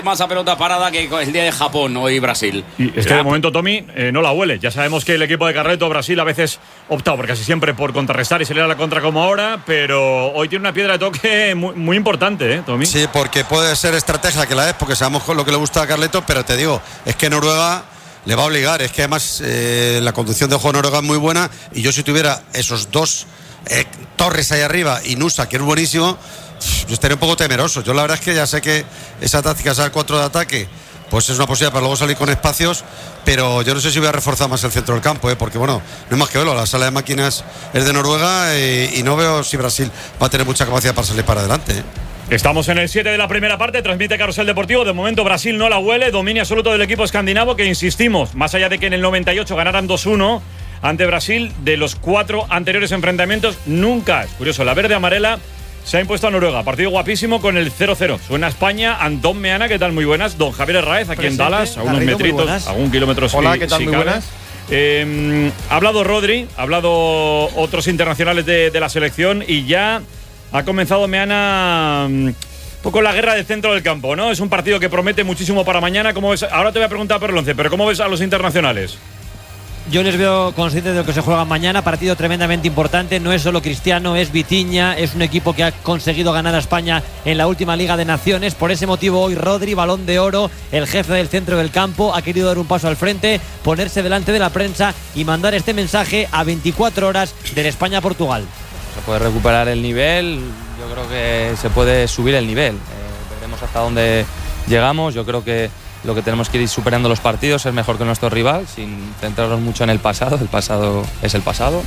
Más a pelota parada que el día de Japón hoy Brasil. Y es que de momento Tommy no la huele. Ya sabemos que el equipo de Carleto Brasil a veces opta por casi siempre por contrarrestar y salir a la contra como ahora, pero hoy tiene una piedra de toque muy, muy importante, Tommy. Sí, porque puede ser estrategia que la es, porque sabemos lo que le gusta a Carleto, pero te digo, es que Noruega le va a obligar. Es que además la conducción de juego de Noruega es muy buena, y yo si tuviera esos dos Torres ahí arriba y Nusa, que es buenísimo, yo estaría un poco temeroso. Yo la verdad es que ya sé que esa táctica, esa 4 de ataque, pues es una posibilidad para luego salir con espacios, pero yo no sé si voy a reforzar más el centro del campo, porque bueno, no hay más que verlo, la sala de máquinas es de Noruega, y no veo si Brasil va a tener mucha capacidad para salir para adelante. Estamos en el 7 de la primera parte, transmite Carrusel Deportivo. De momento Brasil no la huele, dominio absoluto del equipo escandinavo, que insistimos, más allá de que en el 98 ganaran 2-1 ante Brasil, de los 4 anteriores enfrentamientos, nunca, es curioso, la verde-amarela se ha impuesto a Noruega. Partido guapísimo con el 0-0. Suena España. Antón Meana, ¿qué tal? Muy buenas. Don Javier Herráez, aquí en Dallas, a unos metritos, a un kilómetro. Hola, ¿qué tal? Muy buenas. Ha hablado Rodri, ha hablado otros internacionales de la selección, y ya ha comenzado Meana un poco la guerra del centro del campo, ¿no? Es un partido que promete muchísimo para mañana. ¿Cómo ves? Ahora te voy a preguntar por el 11, pero ¿cómo ves a los internacionales? Yo les veo conscientes de lo que se juega mañana. Partido tremendamente importante. No es solo Cristiano, es Vitinha. Es un equipo que ha conseguido ganar a España en la última Liga de Naciones. Por ese motivo hoy Rodri, Balón de Oro, el jefe del centro del campo, ha querido dar un paso al frente, ponerse delante de la prensa y mandar este mensaje a 24 horas del España-Portugal. Se puede recuperar el nivel. Yo creo que se puede subir el nivel. Veremos hasta dónde llegamos. Yo creo que lo que tenemos que ir superando los partidos, es mejor que nuestro rival, sin centrarnos mucho en el pasado. El pasado es el pasado.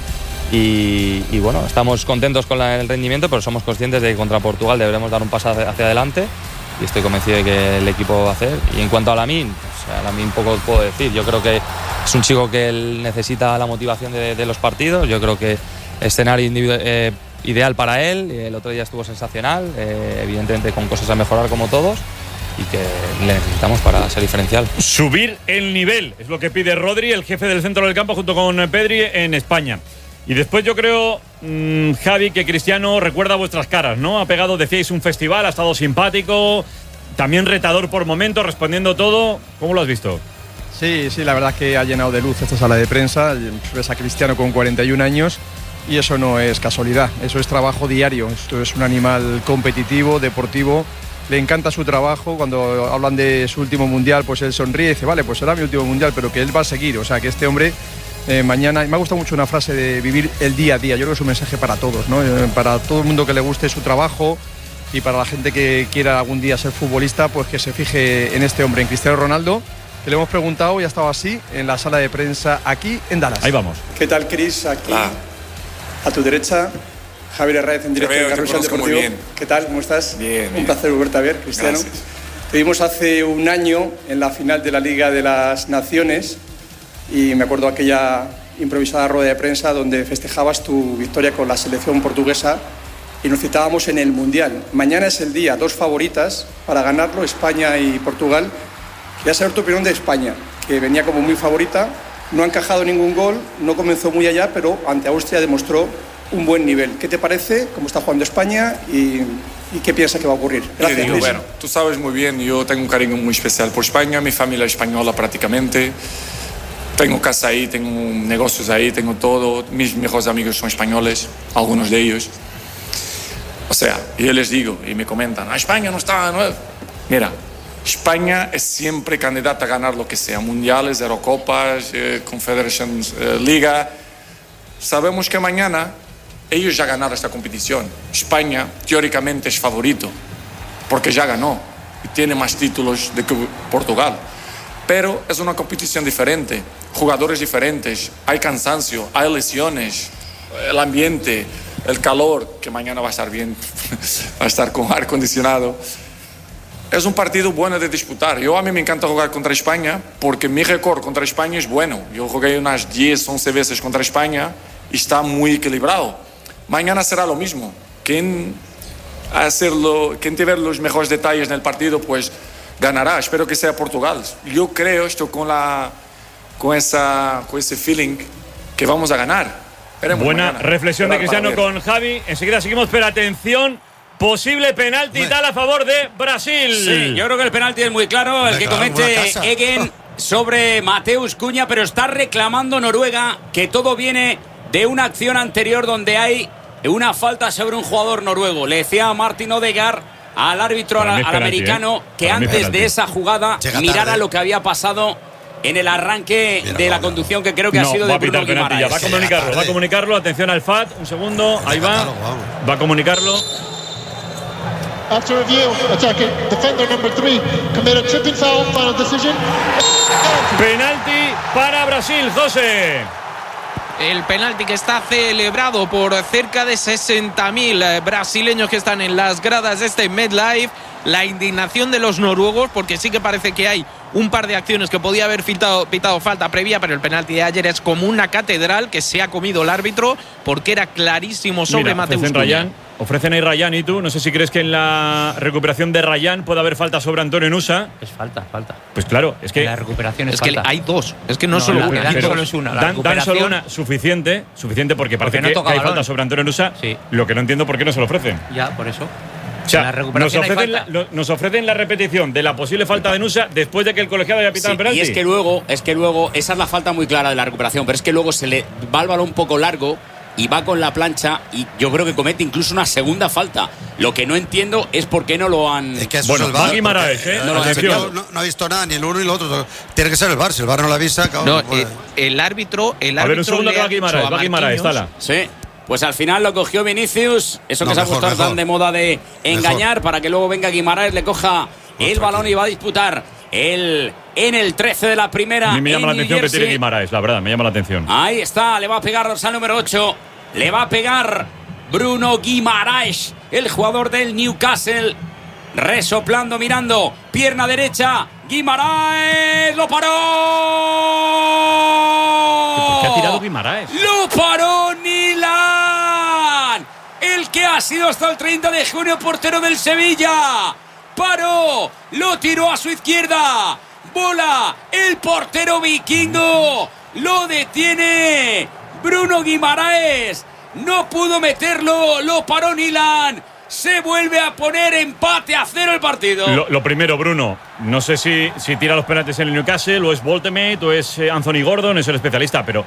Y bueno, estamos contentos con el rendimiento, pero somos conscientes de que contra Portugal deberemos dar un paso hacia adelante, y estoy convencido de que el equipo va a hacer. Y en cuanto a Lamine, Lamine poco puedo decir. Yo creo que es un chico que él necesita la motivación de los partidos. Yo creo que escenario ideal para él. El otro día estuvo sensacional, evidentemente con cosas a mejorar como todos, y que le necesitamos para ser diferencial. Subir el nivel es lo que pide Rodri, el jefe del centro del campo, junto con Pedri en España. Y después yo creo, Javi, que Cristiano recuerda vuestras caras, ¿no? Ha pegado, decíais, un festival, ha estado simpático, también retador por momentos, respondiendo todo. ¿Cómo lo has visto? Sí, la verdad es que ha llenado de luz esta sala de prensa. Ves a Cristiano con 41 años y eso no es casualidad, eso es trabajo diario. Esto es un animal competitivo, deportivo. Le encanta su trabajo. Cuando hablan de su último mundial, pues él sonríe y dice, vale, pues será mi último mundial, pero que él va a seguir. O sea, que este hombre mañana... Me ha gustado mucho una frase de vivir el día a día. Yo creo que es un mensaje para todos, ¿no? Para todo el mundo que le guste su trabajo, y para la gente que quiera algún día ser futbolista, pues que se fije en este hombre, en Cristiano Ronaldo, que le hemos preguntado y ha estado así en la sala de prensa aquí en Dallas. Ahí vamos. ¿Qué tal, Cris? Aquí, a tu derecha, Javier Herráez, en directo de Carrusel Deportivo. ¿Qué tal? ¿Cómo estás? Bien. Un placer volverte a ver, Cristiano. Gracias. Te vimos hace un año en la final de la Liga de las Naciones, y me acuerdo aquella improvisada rueda de prensa donde festejabas tu victoria con la selección portuguesa y nos citábamos en el Mundial. Mañana es el día, 2 favoritas para ganarlo, España y Portugal. Quería saber tu opinión de España, que venía como muy favorita, no ha encajado ningún gol, no comenzó muy allá, pero ante Austria demostró un buen nivel. ¿Qué te parece? ¿Cómo está jugando España? ¿Y qué piensas que va a ocurrir? Gracias, Luis. Bueno, tú sabes muy bien, yo tengo un cariño muy especial por España, mi familia es española prácticamente. Tengo casa ahí, tengo negocios ahí, tengo todo. Mis mejores amigos son españoles, algunos de ellos. O sea, yo les digo y me comentan, España no está... No. Mira, España es siempre candidata a ganar lo que sea, mundiales, Eurocopas, Confederations Liga. Sabemos que mañana ellos ya ganaron esta competición. España teóricamente es favorito porque ya ganó y tiene más títulos de que Portugal. Pero es una competición diferente, jugadores diferentes, hay cansancio, hay lesiones, el ambiente, el calor, que mañana va a estar bien, va a estar con aire acondicionado. Es un partido bueno de disputar. A mí me encanta jugar contra España porque mi récord contra España es bueno. Yo jugué unas 10, 11 veces contra España y está muy equilibrado. Mañana será lo mismo. Quien tiver los mejores detalles en el partido, pues ganará. Espero que sea Portugal. Yo creo, estoy con ese feeling que vamos a ganar. Buena reflexión de Cristiano con Javi. Enseguida seguimos, pero atención, Posible penalti tal a favor de Brasil. Sí, yo creo que el penalti es muy claro, el que comete Egen sobre Mateus Cunha, pero está reclamando Noruega que todo viene de una acción anterior donde hay una falta sobre un jugador noruego. Le decía Martin Odegaard al árbitro, al americano, que antes de esa jugada mirara lo que había pasado en el arranque de la conducción, que creo que ha sido de Bruno Guimaraes. Va a comunicarlo, atención al FAT, un segundo, ahí va a comunicarlo. After review, attacking defender number 3 committed tripping foul, final decision. Penalti para Brasil, José. El penalti que está celebrado por cerca de 60.000 brasileños que están en las gradas de este MetLife. La indignación de los noruegos, porque sí que parece que hay un par de acciones que podía haber pitado falta previa, pero el penalti de ayer es como una catedral que se ha comido el árbitro, porque era clarísimo sobre Mateus Cunha. Ofrecen ahí Rayán y tú. No sé si crees que en la recuperación de Rayán puede haber falta sobre Antonio Nusa. Es falta. Pues claro, es que la recuperación es falta. Que hay dos. Es que no solo una. Solo es una. Dan solo una suficiente porque parece que hay falta sobre Antonio Nusa. Sí. Lo que no entiendo por qué no se lo ofrecen. Ya, por eso. O sea, nos ofrecen la repetición de la posible falta de Nusa después de que el colegiado haya pitado el penalti. Y es que luego, esa es la falta muy clara de la recuperación, pero es que luego se le va el balón un poco largo y va con la plancha, y yo creo que comete incluso una segunda falta. Lo que no entiendo es por qué no lo han... Es que eso es el VAR, Guimaraes, no ha visto nada, ni el uno ni el otro. Tiene que ser el VAR, si el VAR no lo avisa... No, el árbitro... A ver, un segundo que va Guimaraes, está. Sí. Pues al final lo cogió Vinicius, eso que se ha puesto tan de moda de engañar, para que luego venga Guimaraes, le coja el balón y va a disputar en el 13 de la primera. A mí me llama la atención que tiene Guimaraes, la verdad, me llama la atención. Ahí está, le va a pegar dorsal número 8, le va a pegar Bruno Guimaraes, el jugador del Newcastle, resoplando, mirando, pierna derecha, Guimaraes, lo paró. ¿Por qué ha tirado Guimaraes? ¡Lo paró Nilan! El que ha sido hasta el 30 de junio portero del Sevilla. Paró, lo tiró a su izquierda. Bola, el portero vikingo. Lo detiene Bruno Guimaraes. No pudo meterlo, lo paró Nilan. Se vuelve a poner empate a 0 el partido. Lo primero, Bruno, no sé si tira los penaltis en el Newcastle, o es Voltemate, o es Anthony Gordon, es el especialista, pero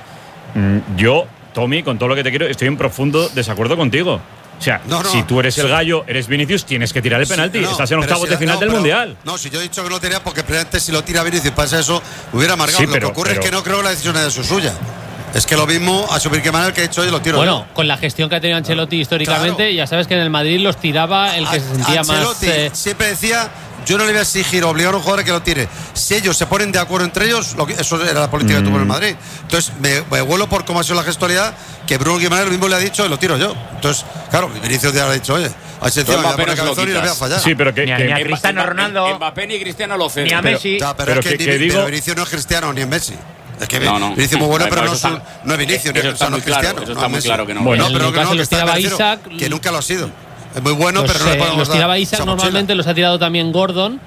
yo, Tommy, con todo lo que te quiero, estoy en profundo desacuerdo contigo. O sea, si tú eres el gallo, eres Vinicius, tienes que tirar el penalti. Estás en octavos de final del Mundial. No, si yo he dicho que no tenía, porque previamente si lo tira Vinicius pasa eso, hubiera marcado. Lo que ocurre es que no creo que la decisión haya sido suya. Es que lo mismo asumir que Manuel que he hecho y lo tiro. Bueno, con la gestión que ha tenido Ancelotti históricamente, ya sabes que en el Madrid los tiraba el que se sentía Ancelotti más. Siempre decía, yo no le voy a exigir o obligar a un jugador a que lo tire. Si ellos se ponen de acuerdo entre ellos, eso era la política que tuvo en el Madrid. Entonces, me vuelo por cómo ha sido la gestualidad, que Bruno Guimaraes lo mismo le ha dicho y lo tiro yo. Entonces, claro, Vinicius ya le ha dicho, oye, a ese tío me voy a poner cabezón y le voy a fallar. Sí, pero ni a Cristiano Ronaldo, Mbappé ni Cristiano lo ceden. Ni a Messi. Pero Vinicius no es Cristiano ni en Messi. Es que Vinicius es muy bueno, pero no es Vinicius, no es Cristiano. Eso está muy claro que no. Bueno, pero que los tiraba Isaac, que nunca lo ha sido. Es muy bueno, pero no le podemos los tiraba Isaac normalmente, los ha tirado también Gordon.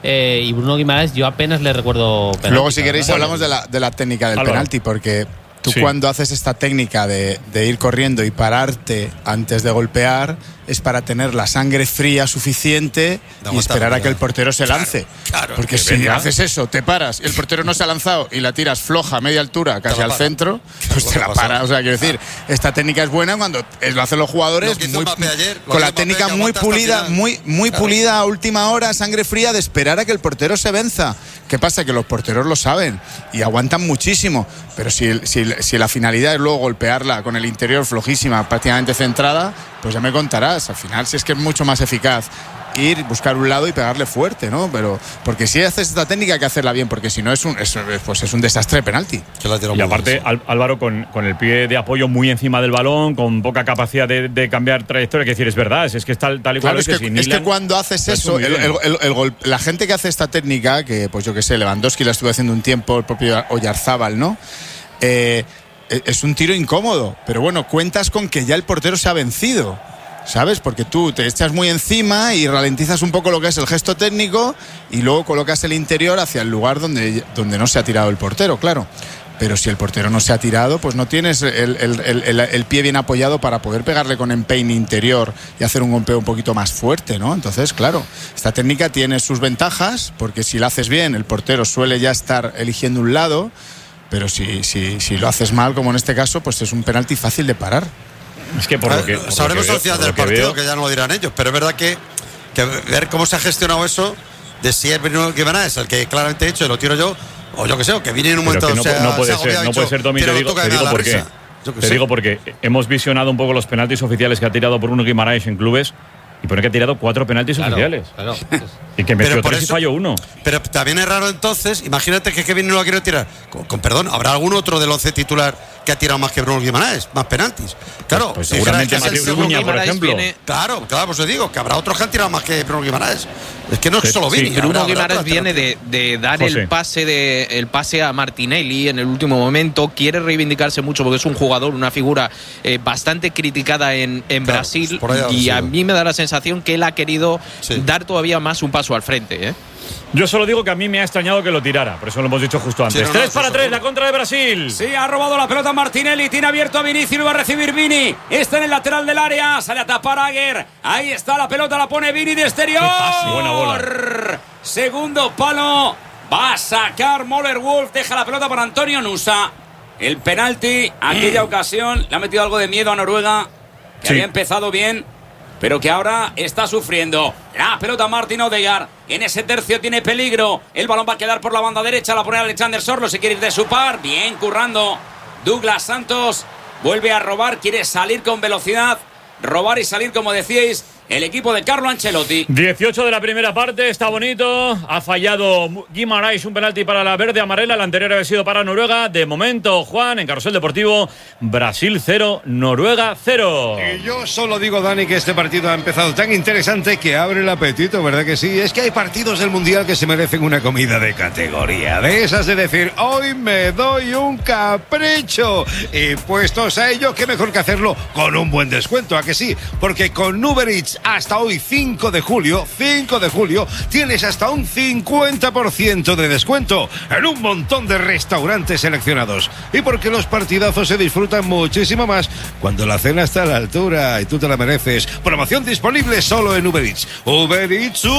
Y Bruno Guimaraes yo apenas le recuerdo penalti. Luego si queréis hablamos de la técnica del penalti, porque tú cuando haces esta técnica de ir corriendo y pararte antes de golpear es para tener la sangre fría suficiente y esperar a que el portero se lance. Claro, porque si haces eso, te paras y el portero no se ha lanzado y la tiras floja a media altura, casi al centro, pues te la para. O sea, quiero decir, esta técnica es buena cuando lo hacen los jugadores con la técnica muy pulida, muy pulida a última hora, sangre fría, de esperar a que el portero se venza. ¿Qué pasa? Que los porteros lo saben y aguantan muchísimo, pero si la finalidad es luego golpearla con el interior flojísima, prácticamente centrada, pues ya me contarás. Al final, si es que es mucho más eficaz ir, buscar un lado y pegarle fuerte, ¿no? Pero porque si haces esta técnica hay que hacerla bien, porque si no es un desastre de penalti. Y aparte, Álvaro, con el pie de apoyo muy encima del balón, con poca capacidad de cambiar trayectoria, que decir, es verdad, es que es tal y cual. Claro, es que cuando haces eso, la gente que hace esta técnica, que pues yo que sé, Lewandowski la estuvo haciendo un tiempo, el propio Oyarzábal, ¿no? Es un tiro incómodo, pero bueno, cuentas con que ya el portero se ha vencido, ¿sabes? Porque tú te echas muy encima y ralentizas un poco lo que es el gesto técnico y luego colocas el interior hacia el lugar donde no se ha tirado el portero, claro. pero si el portero no se ha tirado, pues no tienes el pie bien apoyado para poder pegarle con empeine interior y hacer un golpeo un poquito más fuerte, ¿no? Entonces, claro, esta técnica tiene sus ventajas, porque si la haces bien, el portero suele ya estar eligiendo un lado, pero si lo haces mal, como en este caso, pues es un penalti fácil de parar. Es que por lo que sabremos al final del partido, que ya no lo dirán ellos, pero es verdad que ver cómo se ha gestionado eso, de si es Bruno Guimaraes el que claramente ha dicho, lo tiro yo, o yo que sé, o que viene en un momento. No puede ser, Domi, te digo por qué. Te digo porque hemos visionado un poco los penaltis oficiales que ha tirado Bruno Guimaraes en clubes. Y pone que ha tirado 4 penaltis oficiales. Claro. Y que metió 3 y falló 1. Pero también es raro entonces, imagínate que Kevin no lo quiere tirar. Con perdón, ¿habrá algún otro del 11 titular que ha tirado más que Bruno Guimaraes? Más penaltis. Claro, pues seguramente Mateo Uña, por ejemplo. Claro, pues os digo, que habrá otros que han tirado más que Bruno Guimaraes. Es que no es solo Vini. Bruno Guimaraes viene de dar el pase a Martinelli en el último momento. Quiere reivindicarse mucho porque es un jugador, una figura bastante criticada en Brasil. Y a mí me da la sensación que él ha querido dar todavía más un paso al frente. Yo solo digo que a mí me ha extrañado que lo tirara, por eso lo hemos dicho justo antes. 3-3, la contra de Brasil. Sí, ha robado la pelota Martinelli, tiene abierto a Vinicius, va a recibir Vini. Está en el lateral del área, sale a tapar a Aguer. Ahí está la pelota, la pone Vini de exterior. Buena bola. Segundo palo, va a sacar Moller-Wolf, deja la pelota para Antonio Nusa. El penalti, aquella ocasión, le ha metido algo de miedo a Noruega, que había empezado bien, pero que ahora está sufriendo. La pelota Martin Odegaard. En ese tercio tiene peligro. El balón va a quedar por la banda derecha. La pone Alexander Sorlo. Se quiere ir de su par. Bien currando. Douglas Santos vuelve a robar. Quiere salir con velocidad. Robar y salir, como decíais, el equipo de Carlo Ancelotti. 18 de la primera parte, está bonito. Ha fallado Guimaraes un penalti para la verde amarela. El anterior había sido para Noruega. De momento, Juan, en Carrusel Deportivo, Brasil 0, Noruega 0. Y yo solo digo, Dani, que este partido ha empezado tan interesante que abre el apetito, ¿verdad que sí? Es que hay partidos del Mundial que se merecen una comida de categoría. De esas de decir, hoy me doy un capricho. Y puestos a ello, qué mejor que hacerlo con un buen descuento, ¿a que sí? Porque con Uber Eats hasta hoy 5 de julio, tienes hasta un 50% de descuento en un montón de restaurantes seleccionados. Y porque los partidazos se disfrutan muchísimo más cuando la cena está a la altura y tú te la mereces. Promoción disponible solo en Uber Eats. Uber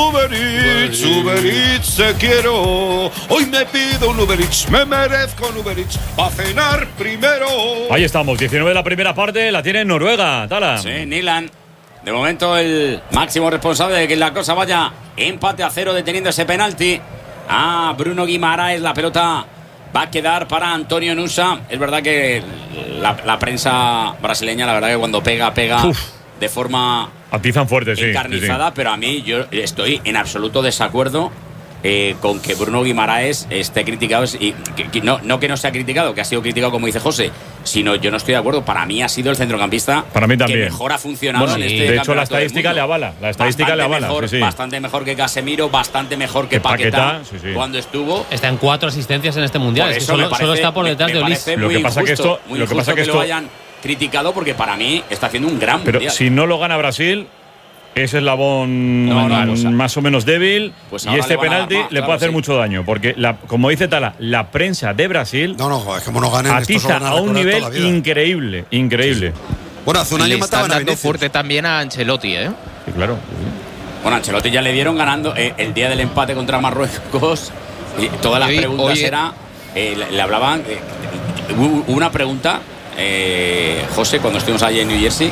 Eats, te quiero. Hoy me pido un Uber Eats, me merezco un Uber Eats. A cenar primero. Ahí estamos, 19 de la primera parte, la tiene Noruega, Tala. Sí, Nilan. De momento el máximo responsable de que la cosa vaya empate a 0, deteniendo ese penalti a Bruno Guimaraes. La pelota va a quedar para Antonio Nusa. Es verdad que la prensa brasileña, la verdad que cuando pega de forma atizan fuerte, encarnizada, pero a mí yo estoy en absoluto desacuerdo con que Bruno Guimaraes esté criticado y que no sea criticado, que ha sido criticado como dice José, sino yo no estoy de acuerdo. Para mí ha sido el centrocampista para mí también. Que mejor ha funcionado en este de hecho la estadística le avala, bastante mejor que Casemiro, bastante mejor que Paquetá cuando estuvo. Está en 4 asistencias en este mundial, es que solo está por detrás de Olís. Lo que pasa que esto lo hayan criticado, porque para mí está haciendo un gran mundial. Pero si no lo gana Brasil, ese eslabón más o menos débil, pues y este penalti le puede hacer mucho daño, porque como dice Tala, la prensa de Brasil es como no ganen, atiza a un nivel increíble. Bueno, hace un año mataban a Vinicius. Fuerte también a Ancelotti, Sí, claro. Bueno, a Ancelotti ya le dieron ganando el día del empate contra Marruecos. Y todas las preguntas le hablaban. Hubo una pregunta, José, cuando estuvimos allí en New Jersey,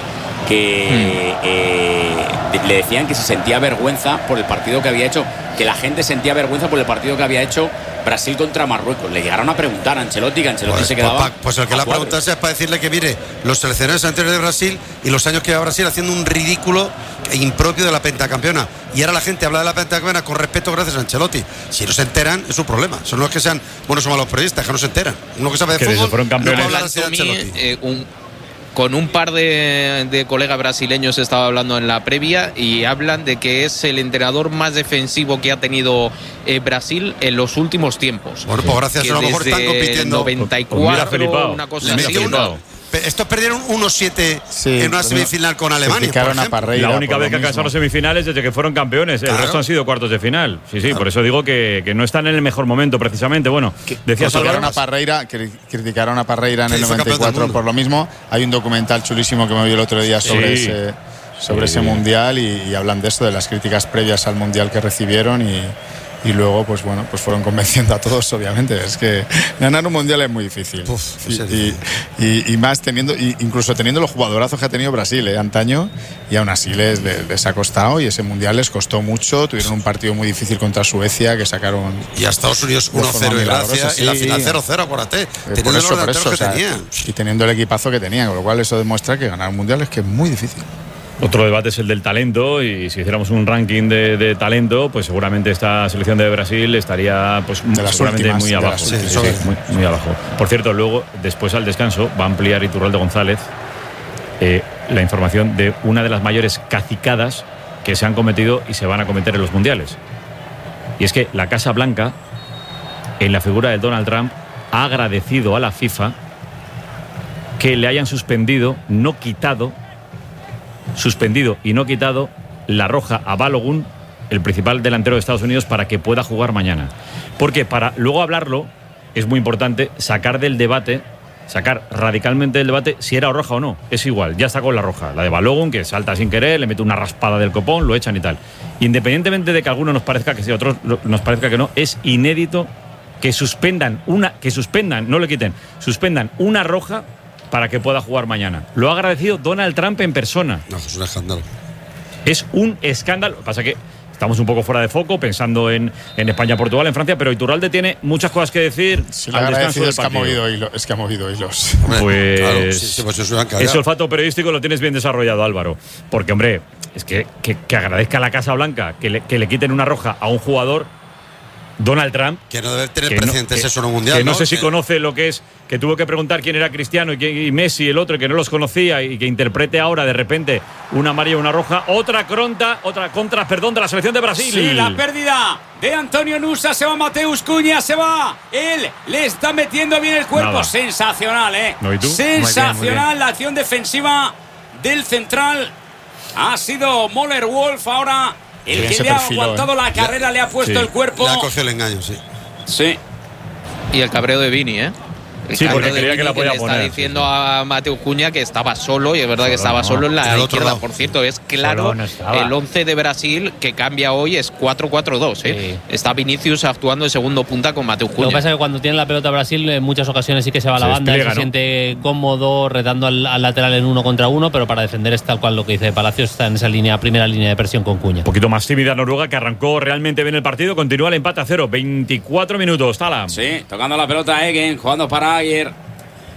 que le decían que se sentía vergüenza por el partido que había hecho, que la gente sentía vergüenza por el partido que había hecho Brasil contra Marruecos. Le llegaron a preguntar a Ancelotti, que Ancelotti se quedaba. Pues el que le ha preguntado es para decirle que mire los seleccionadores anteriores de Brasil y los años que lleva Brasil haciendo un ridículo e impropio de la pentacampeona. Y ahora la gente habla de la pentacampeona con respeto gracias a Ancelotti. Si no se enteran, es su problema. Son los que sean buenos o malos periodistas, que no se enteran. Uno que sabe de fútbol fueron campeones. No puede hablar así de Ancelotti. Con un par de colegas brasileños estaba hablando en la previa y hablan de que es el entrenador más defensivo que ha tenido Brasil en los últimos tiempos. Bueno, pues gracias, a lo mejor están compitiendo. 94, una cosa así. estos perdieron 1-7 en una semifinal con Alemania. A Parreira, la única vez que alcanzaron semifinales desde que fueron campeones. El resto han sido cuartos de final. Sí, por eso digo que no están en el mejor momento, precisamente. Bueno, decías criticaron a Parreira en el 94 por lo mismo. Hay un documental chulísimo que me vi el otro día sobre ese mundial y hablan de esto, de las críticas previas al mundial que recibieron y luego pues fueron convenciendo a todos, obviamente. Es que ganar un mundial es muy difícil. Y más incluso teniendo los jugadorazos que ha tenido Brasil antaño, y aún así les ha costado, y ese mundial les costó mucho. Tuvieron un partido muy difícil contra Suecia que sacaron. Y a Estados Unidos 1-0 y gracias, y la final 0-0, acuérdate. Teniendo los delanteros que tenían. Y teniendo el equipazo que tenían, con lo cual eso demuestra que ganar un mundial es que es muy difícil. Otro debate es el del talento, y si hiciéramos un ranking de talento, pues seguramente esta selección de Brasil estaría pues seguramente muy abajo. Muy abajo. Por cierto, luego, después al descanso, va a ampliar Iturralde González la información de una de las mayores cacicadas que se han cometido y se van a cometer en los mundiales. Y es que la Casa Blanca, en la figura de Donald Trump, ha agradecido a la FIFA que le hayan suspendido y no quitado la roja a Balogun, el principal delantero de Estados Unidos, para que pueda jugar mañana. Porque para luego hablarlo es muy importante sacar radicalmente del debate si era roja o no. Es igual, ya está con la roja. La de Balogun, que salta sin querer, le mete una raspada del copón, lo echan y tal. Independientemente de que a algunos nos parezca que sí, a otros nos parezca que no, es inédito que suspendan, no le quiten, suspendan una roja para que pueda jugar mañana. Lo ha agradecido Donald Trump en persona. No, es un escándalo. Es un escándalo. Pasa que estamos un poco fuera de foco pensando en España, Portugal, en Francia, pero Iturralde tiene muchas cosas que decir al descanso del partido. Es que ha movido hilos. Pues, claro, pues ese olfato periodístico lo tienes bien desarrollado, Álvaro. Porque, hombre, es que agradezca a la Casa Blanca que le quiten una roja a un jugador, Donald Trump, que no debe tener precedentes eso en un mundial, que no sé si conoce lo que es, que tuvo que preguntar quién era Cristiano y Messi y el otro, y que no los conocía, y que interprete ahora de repente una amarilla y una roja, otra contra de la selección de Brasil. Sí, la pérdida de Antonio Nusa, se va Mateus Cunha, se va él, le está metiendo bien el cuerpo. Nada. Sensacional, ¿No, y tú? Sensacional. Muy bien. La acción defensiva del central ha sido Möller Wolf. Ahora el que le ha aguantado la carrera, le ha puesto el cuerpo. Le ha cogido el engaño, Sí. Y el cabreo de Vini, Sí, porque creía que la podía poner. Está diciendo a Mateus Cunha que estaba solo, y es verdad que estaba solo en la izquierda. Por cierto, es claro, el 11 de Brasil que cambia hoy es 4-4-2. Sí. Está Vinicius actuando de segundo punta con Mateus Cunha. Lo que pasa es que cuando tiene la pelota Brasil, en muchas ocasiones sí que se va a la banda, se siente cómodo retando al lateral en 1 contra 1, pero para defender es tal cual lo que dice Palacios, está en esa primera línea de presión con Cunha. Un poquito más tímida Noruega, que arrancó realmente bien el partido, continúa el empate a 0, 24 minutos, Tala. Sí, tocando la pelota Egen, jugando para Ayer.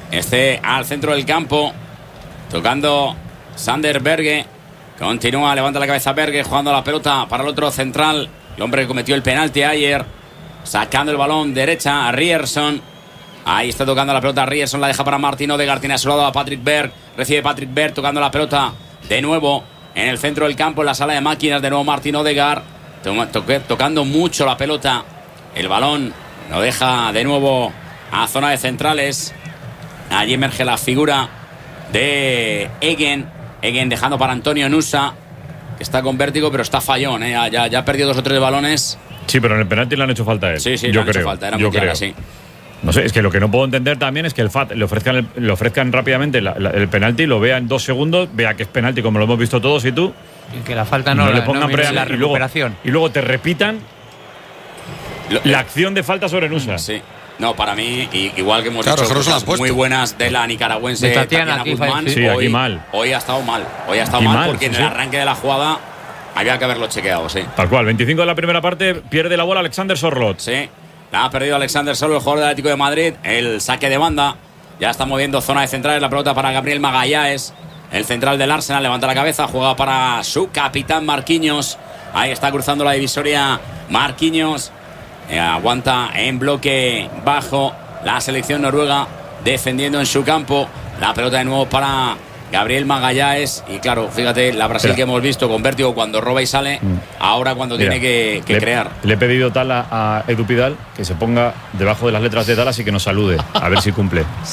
Al centro del campo, tocando Sander Berge, continúa, levanta la cabeza Berge, jugando la pelota para el otro central, el hombre que cometió el penalti ayer, sacando el balón derecha a Ryerson. Ahí está tocando la pelota Ryerson, la deja para Martin Odegaard, tiene a su lado a Patrick Berg, recibe Patrick Berg, tocando la pelota de nuevo en el centro del campo, en la sala de máquinas, de nuevo Martin Odegaard, tocando mucho la pelota, el balón lo deja de nuevo a zona de centrales. Allí emerge la figura de Egen dejando para Antonio Nusa, que está con vértigo, pero está fallón, ya ha perdido 2 o 3 balones. Sí, pero en el penalti le han hecho falta a él. Sí, yo le han creo. hecho falta, era muy clara, sí. No sé, es que lo que no puedo entender también es que el FAT le ofrezcan rápidamente el penalti, lo vea en 2 segundos, vea que es penalti como lo hemos visto todos, y tú. Y que la falta no le pongan la recuperación. Y luego te repitan la acción de falta sobre Nusa. Sí. No, para mí, igual que hemos dicho cosas muy buenas de la nicaragüense Tatiana Guzmán, sí, aquí mal. Hoy ha estado mal. Hoy ha estado mal porque en el arranque de la jugada había que haberlo chequeado, sí. Tal cual, 25 de la primera parte, pierde la bola Alexander Sorloth. Sí, la ha perdido Alexander Sorloth, el jugador del Atlético de Madrid. El saque de banda, ya está moviendo zona de centrales, la pelota para Gabriel Magallanes, el central del Arsenal, levanta la cabeza, juega para su capitán Marquinhos. Ahí está cruzando la divisoria Marquinhos. Aguanta en bloque bajo la selección noruega, defendiendo en su campo. La pelota de nuevo para Gabriel Magallanes. Y claro, fíjate, la Brasil que hemos visto con vértigo cuando roba y sale, ahora cuando tiene que crear. Le he pedido a Edu Pidal que se ponga debajo de las letras de Dallas y que nos salude, a ver si cumple.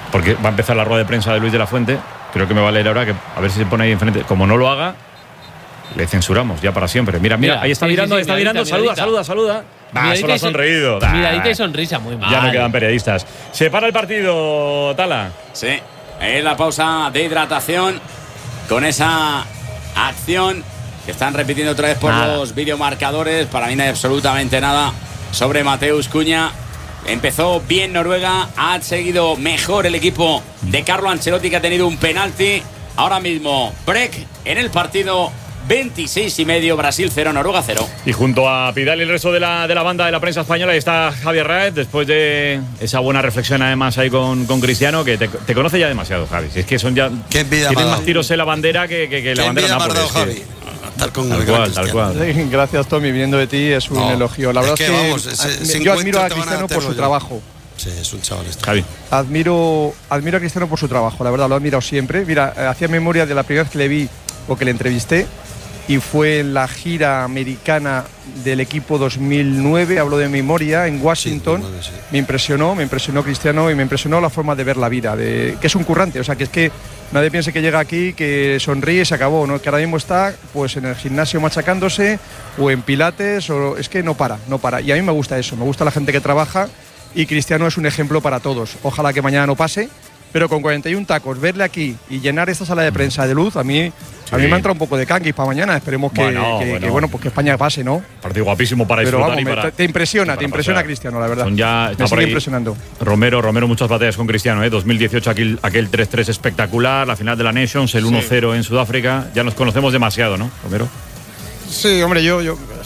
porque va a empezar la rueda de prensa de Luis de la Fuente. Creo que me va a leer ahora, que a ver si se pone ahí enfrente. Como no lo haga, le censuramos ya para siempre. Mira, ahí está mirando, está mirando. Saluda. Solo ha sonreído. Miradita y sonrisa, muy mal. Ya no quedan periodistas. Se para el partido, Tala. Sí, es la pausa de hidratación con esa acción que están repitiendo otra vez por los videomarcadores. Para mí no hay absolutamente nada sobre Mateus Cunha. Empezó bien Noruega, ha seguido mejor el equipo de Carlo Ancelotti, que ha tenido un penalti. Ahora mismo break en el partido, 26:30, Brasil 0, Noruega 0. Y junto a Pidal y el resto de la banda de la prensa española, ahí está Javier Raez, después de esa buena reflexión además ahí con Cristiano, que te conoce ya demasiado, Javi. Es que son ya tienen más tiros en la bandera que la bandera Nápoles. Javi? Tal cual. Gracias, Tommy. Viniendo de ti es un elogio. La verdad es que yo admiro a Cristiano por su trabajo. Sí, es un chaval este. Javi. Admiro a Cristiano por su trabajo, la verdad, lo he admirado siempre. Mira, hacía memoria de la primera vez que le vi o que le entrevisté, y fue en la gira americana del equipo 2009, hablo de memoria, en Washington. Sí. Me impresionó Cristiano y me impresionó la forma de ver la vida, que es un currante, o sea, que es que nadie piense que llega aquí, que sonríe y se acabó, ¿no? Que ahora mismo está pues en el gimnasio machacándose o en pilates, o es que no para. Y a mí me gusta eso, me gusta la gente que trabaja, y Cristiano es un ejemplo para todos. Ojalá que mañana no pase, pero con 41 tacos, verle aquí y llenar esta sala de prensa de luz, a mí me ha entrado un poco de canguis para mañana. Esperemos que España pase, ¿no? Partido guapísimo para disfrutar. Pero vamos, te impresiona Cristiano, la verdad. Me sigue impresionando. Romero, muchas batallas con Cristiano, 2018 aquel 3-3 espectacular, la final de la Nations, el 1-0 en Sudáfrica. Ya nos conocemos demasiado, ¿no, Romero? Sí, hombre, yo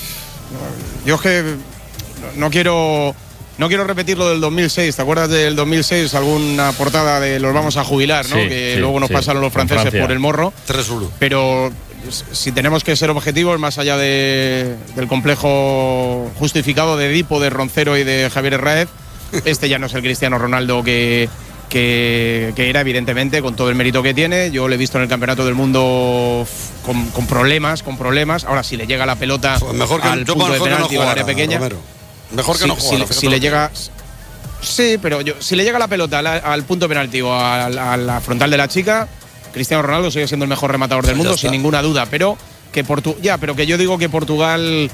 es que no quiero repetir lo del 2006. ¿Te acuerdas del 2006? Alguna portada de los vamos a jubilar, ¿no? Luego nos pasaron los franceses por el morro. 3-1. Pero si tenemos que ser objetivos, más allá del complejo justificado de Edipo, de Roncero y de Javier Herráez, este ya no es el Cristiano Ronaldo que era, evidentemente, con todo el mérito que tiene. Yo lo he visto en el Campeonato del Mundo con problemas. Ahora, si le llega la pelota al punto de penalti o al área pequeña… Mejor que no juega. Si le llega… Sí, pero si le llega la pelota al punto penalti o a la frontal de la chica, Cristiano Ronaldo sigue siendo el mejor rematador del mundo, sin ninguna duda. Pero que yo digo que Portugal,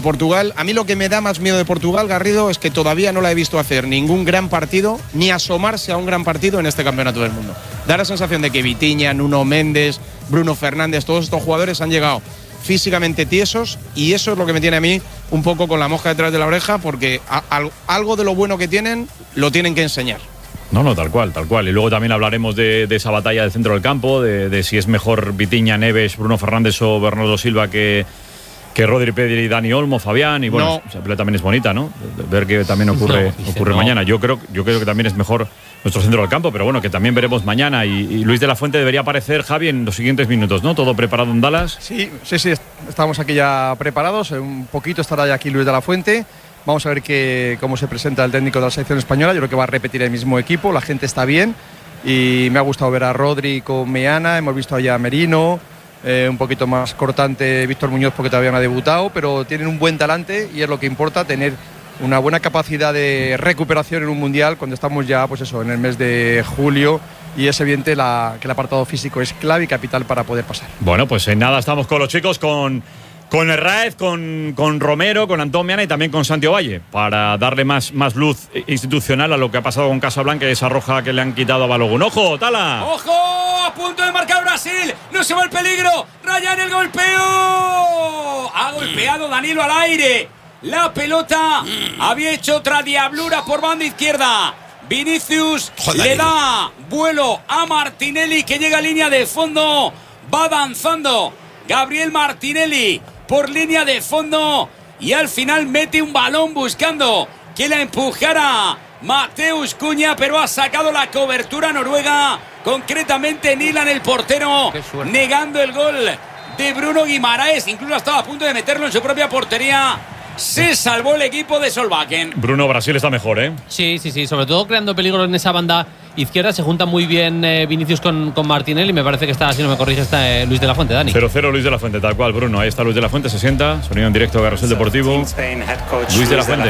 a mí lo que me da más miedo de Portugal, Garrido, es que todavía no la he visto hacer ningún gran partido, ni asomarse a un gran partido en este Campeonato del Mundo. Da la sensación de que Vitinha, Nuno Méndez, Bruno Fernández, todos estos jugadores han llegado físicamente tiesos, y eso es lo que me tiene a mí un poco con la mosca detrás de la oreja, porque algo de lo bueno que tienen lo tienen que enseñar. No, tal cual. Y luego también hablaremos de esa batalla del centro del campo, de si es mejor Vitinha, Neves, Bruno Fernández o Bernardo Silva que Rodri, Pedri, Dani Olmo, Fabián. Y bueno, esa pelea también es bonita, ¿no? Ver que también ocurre mañana. Yo creo que también es mejor nuestro centro del campo, pero bueno, que también veremos mañana. Y Luis de la Fuente debería aparecer, Javi, en los siguientes minutos, ¿no? ¿Todo preparado en Dallas? Sí, estamos aquí ya preparados. Un poquito estará ya aquí Luis de la Fuente. Vamos a ver cómo se presenta el técnico de la selección española. Yo creo que va a repetir el mismo equipo. La gente está bien y me ha gustado ver a Rodri con Meana. Hemos visto allá a Merino. Un poquito más cortante Víctor Muñoz, porque todavía no ha debutado, pero tienen un buen talante y es lo que importa, tener una buena capacidad de recuperación en un mundial cuando estamos ya en el mes de julio, y es evidente que el apartado físico es clave y capital para poder pasar. Bueno, pues en nada estamos con los chicos, con Herráez, con Romero, con Antón Meana y también con Santi Ovalle, para darle más luz institucional a lo que ha pasado con Casablanca y esa roja que le han quitado a Balogun. ¡Ojo, Tala! ¡Ojo! A punto de marcar Brasil. No se va el peligro. Ryan, el golpeo. Ha golpeado Danilo al aire. La pelota había hecho otra diablura por banda izquierda. Vinicius le da vuelo a Martinelli, que llega a línea de fondo. Va danzando Gabriel Martinelli por línea de fondo y al final mete un balón buscando que la empujara Mateus Cunha, pero ha sacado la cobertura Noruega, concretamente Nilan, el portero, negando el gol de Bruno Guimaraes. Incluso estaba a punto de meterlo en su propia portería. Se salvó el equipo de Solbakken. Bruno, Brasil está mejor, ¿eh? Sí, sobre todo creando peligro en esa banda izquierda se junta muy bien Vinicius con Martinelli. Me parece que está, si no me corrige, está Luis de la Fuente, Dani. 0-0 Luis de la Fuente, tal cual, Bruno. Ahí está Luis de la Fuente, se sienta. Sonido en directo, Carrusel Deportivo. Luis de la Fuente.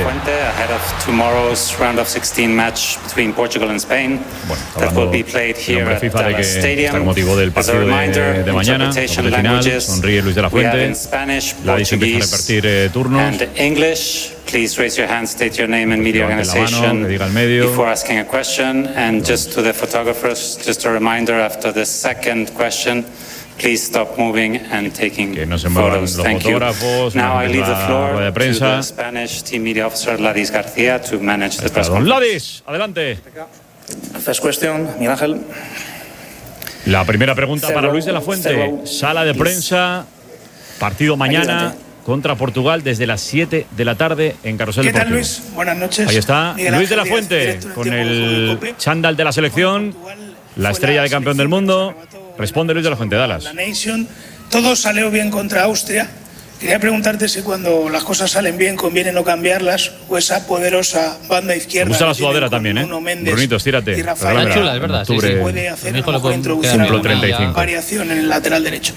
Bueno, está hablando el hombre FIFA de que está con motivo del partido de mañana, de final. Sonríe Luis de la Fuente. Ladis empieza a repartir turnos. Please raise your hand, state your name and media organization before asking a question. And just to the photographers, just a reminder, after the second question, please stop moving and taking photos. Thank you. Now I leave the floor to the Spanish team media officer, Ladis García, to manage the press conference. Ladis, adelante. First question, Miguel Ángel. La primera pregunta para Luis de la Fuente. Sala de prensa, partido mañana contra Portugal desde las 7 de la tarde en Carrusel Deportivo. ¿Qué tal, Luis? Buenas noches. Ahí está Luis de la Fuente con el chándal de la selección, la estrella de campeón del mundo. Responde Luis de la Fuente, Dallas. La Nation, todo salió bien contra Austria. Quería preguntarte si cuando las cosas salen bien conviene no cambiarlas o esa poderosa banda izquierda. Me gusta la sudadera también, Brunito, estírate. Está chula, es verdad. Sí, puede hacer una introducción, variación en el lateral derecho.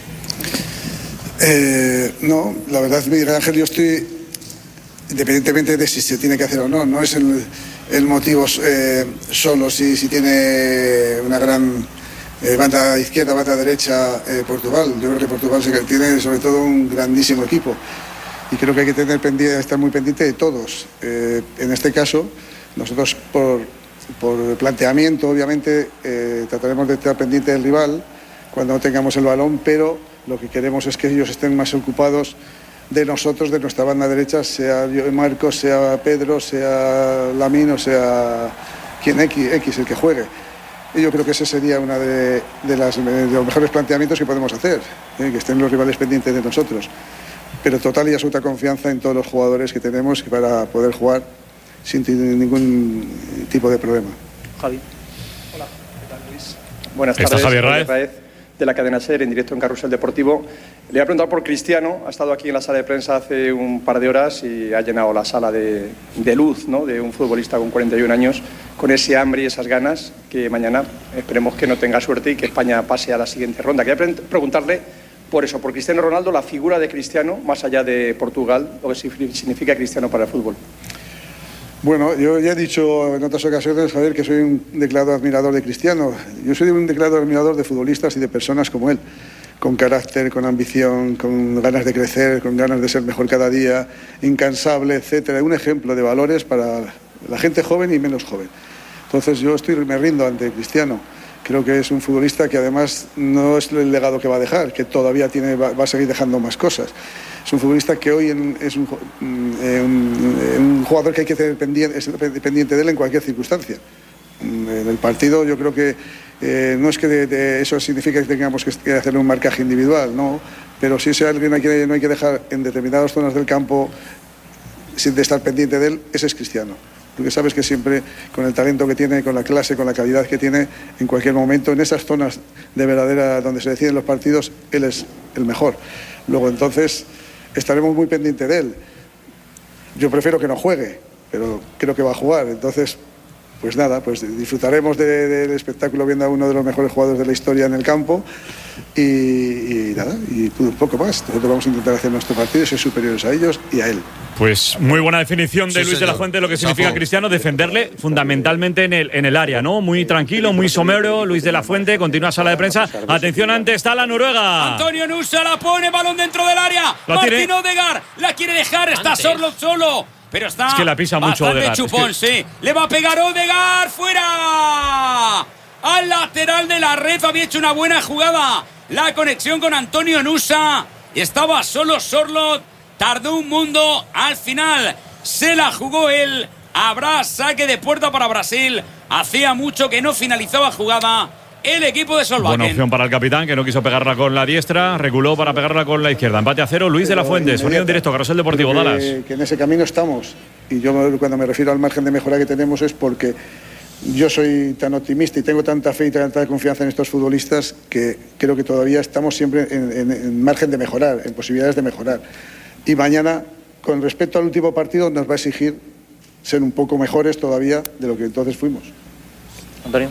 No, la verdad, Miguel Ángel, yo estoy, independientemente de si se tiene que hacer o no, no es el motivo solo si tiene una gran banda izquierda, banda derecha Portugal. Yo creo que Portugal tiene sobre todo un grandísimo equipo y creo que hay que estar muy pendiente de todos. En este caso, nosotros por planteamiento, obviamente, trataremos de estar pendiente del rival cuando no tengamos el balón, pero lo que queremos es que ellos estén más ocupados de nosotros, de nuestra banda derecha, sea yo, Marcos, sea Pedro, sea Lamine o sea quien X el que juegue. Y yo creo que ese sería uno de los mejores planteamientos que podemos hacer, que estén los rivales pendientes de nosotros. Pero total y absoluta confianza en todos los jugadores que tenemos para poder jugar sin ningún tipo de problema. Javi. Hola, ¿qué tal, Luis? Buenas tardes. ¿Está Javier Raez? De la cadena SER, en directo en Carrusel Deportivo. Le voy a preguntar por Cristiano. Ha estado aquí en la sala de prensa hace un par de horas y ha llenado la sala de luz, ¿no?, de un futbolista con 41 años, con ese hambre y esas ganas, que mañana esperemos que no tenga suerte y que España pase a la siguiente ronda. Quería preguntarle por eso, por Cristiano Ronaldo, la figura de Cristiano, más allá de Portugal, lo que significa Cristiano para el fútbol. Bueno, yo ya he dicho en otras ocasiones, Javier, que soy un declarado admirador de Cristiano. Yo soy un declarado admirador de futbolistas y de personas como él, con carácter, con ambición, con ganas de crecer, con ganas de ser mejor cada día, incansable, etcétera. Un ejemplo de valores para la gente joven y menos joven. Entonces yo me rindo ante Cristiano. Creo que es un futbolista que además no es el legado que va a dejar, que todavía va a seguir dejando más cosas. Es un futbolista que hoy es un jugador que hay que tener pendiente de él en cualquier circunstancia. En el partido yo creo que no es que eso significa que tengamos que hacer un marcaje individual, no, pero si es alguien que no hay que dejar en determinadas zonas del campo sin estar pendiente de él, ese es Cristiano. Porque sabes que siempre, con el talento que tiene, con la clase, con la calidad que tiene, en cualquier momento, en esas zonas de verdadera donde se deciden los partidos, él es el mejor. Luego entonces estaremos muy pendientes de él. Yo prefiero que no juegue, pero creo que va a jugar. Entonces, pues nada, pues disfrutaremos del espectáculo viendo a uno de los mejores jugadores de la historia en el campo y nada, y un poco más. Nosotros vamos a intentar hacer nuestro partido y ser superiores a ellos y a él. Pues muy buena definición de Luis de la Fuente, lo que significa Cristiano, defenderle fundamentalmente en el área, ¿no? Muy tranquilo, muy somero. Luis de la Fuente, continúa sala de prensa. Atención, antes está la Noruega. Antonio Nusa la pone, balón dentro del área. Martín Odegaard la quiere dejar, está solo. Pero está es que la pisa mucho Odegaard. Chupón, sí. Le va a pegar Odegaard, fuera. Al lateral de la red, había hecho una buena jugada. La conexión con Antonio Nusa. Estaba solo Sorloth. Tardó un mundo. Al final se la jugó él. Habrá saque de puerta para Brasil. Hacía mucho que no finalizaba jugada el equipo de Solbakken. Buena opción para el capitán, que no quiso pegarla con la diestra. Reculó para pegarla con la izquierda. Empate a 0. Luis de la Fuente. Sonido en directo. Carrusel Deportivo, Dallas. Que en ese camino estamos. Y yo cuando me refiero al margen de mejora que tenemos es porque yo soy tan optimista y tengo tanta fe y tanta confianza en estos futbolistas que creo que todavía estamos siempre en margen de mejorar, en posibilidades de mejorar. Y mañana, con respecto al último partido, nos va a exigir ser un poco mejores todavía de lo que entonces fuimos. Antonio.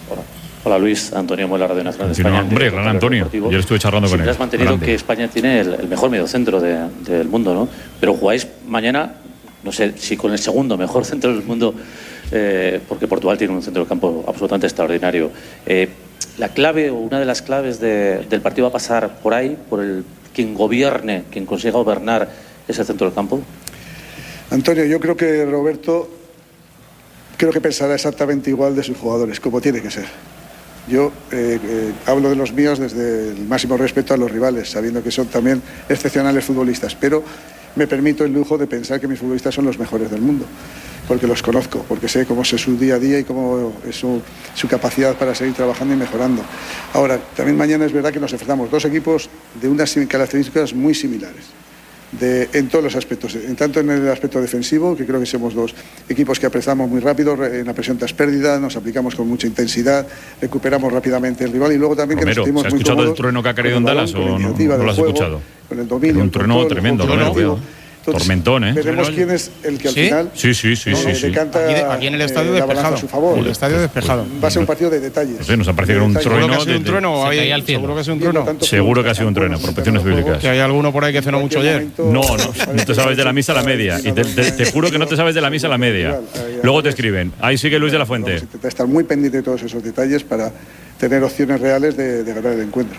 Hola Luis, Antonio Muela, Radio Nacional de España. Hombre, gran Antonio. Yo le estuve charlando con él. Has mantenido que España tiene el mejor mediocentro del mundo, ¿no? Pero jugáis mañana, no sé si con el segundo mejor centro del mundo, porque Portugal tiene un centro del campo absolutamente extraordinario. La clave, o una de las claves del partido va a pasar por ahí, por quien gobierne, quien consiga gobernar ese centro del campo. Antonio, yo creo que Roberto pensará exactamente igual de sus jugadores, como tiene que ser. Yo hablo de los míos desde el máximo respeto a los rivales, sabiendo que son también excepcionales futbolistas, pero me permito el lujo de pensar que mis futbolistas son los mejores del mundo, porque los conozco, porque sé cómo es su día a día y cómo es su capacidad para seguir trabajando y mejorando. Ahora, también mañana es verdad que nos enfrentamos dos equipos de unas características muy similares. En todos los aspectos, tanto en el aspecto defensivo, que creo que somos dos equipos que apresamos muy rápido, en la presión tras pérdida, nos aplicamos con mucha intensidad, recuperamos rápidamente el rival y luego también Romero, que nos sentimos ¿se ha muy escuchado cómodos el trueno que ha caído en Dallas o no lo has escuchado? Con el dominio, un trueno tremendo, Romero. Tormentón, ¿eh? Veremos quién es el que al final decanta aquí en el estadio despejado. A su favor. El estadio despejado. Va a ser un partido de detalles. Sí, nos ha parecido que era un trueno. Seguro que ha sido un trueno. Seguro que ha sido un trueno, por profesiones bíblicas. Que hay alguno por ahí que cenó mucho ayer. No te sabes de la misa a la media. Y te juro que no te sabes de la misa a la media. Luego te escriben. Ahí sigue Luis de la Fuente. Vamos a intentar estar muy pendiente de todos esos detalles para tener opciones reales de ganar el encuentro.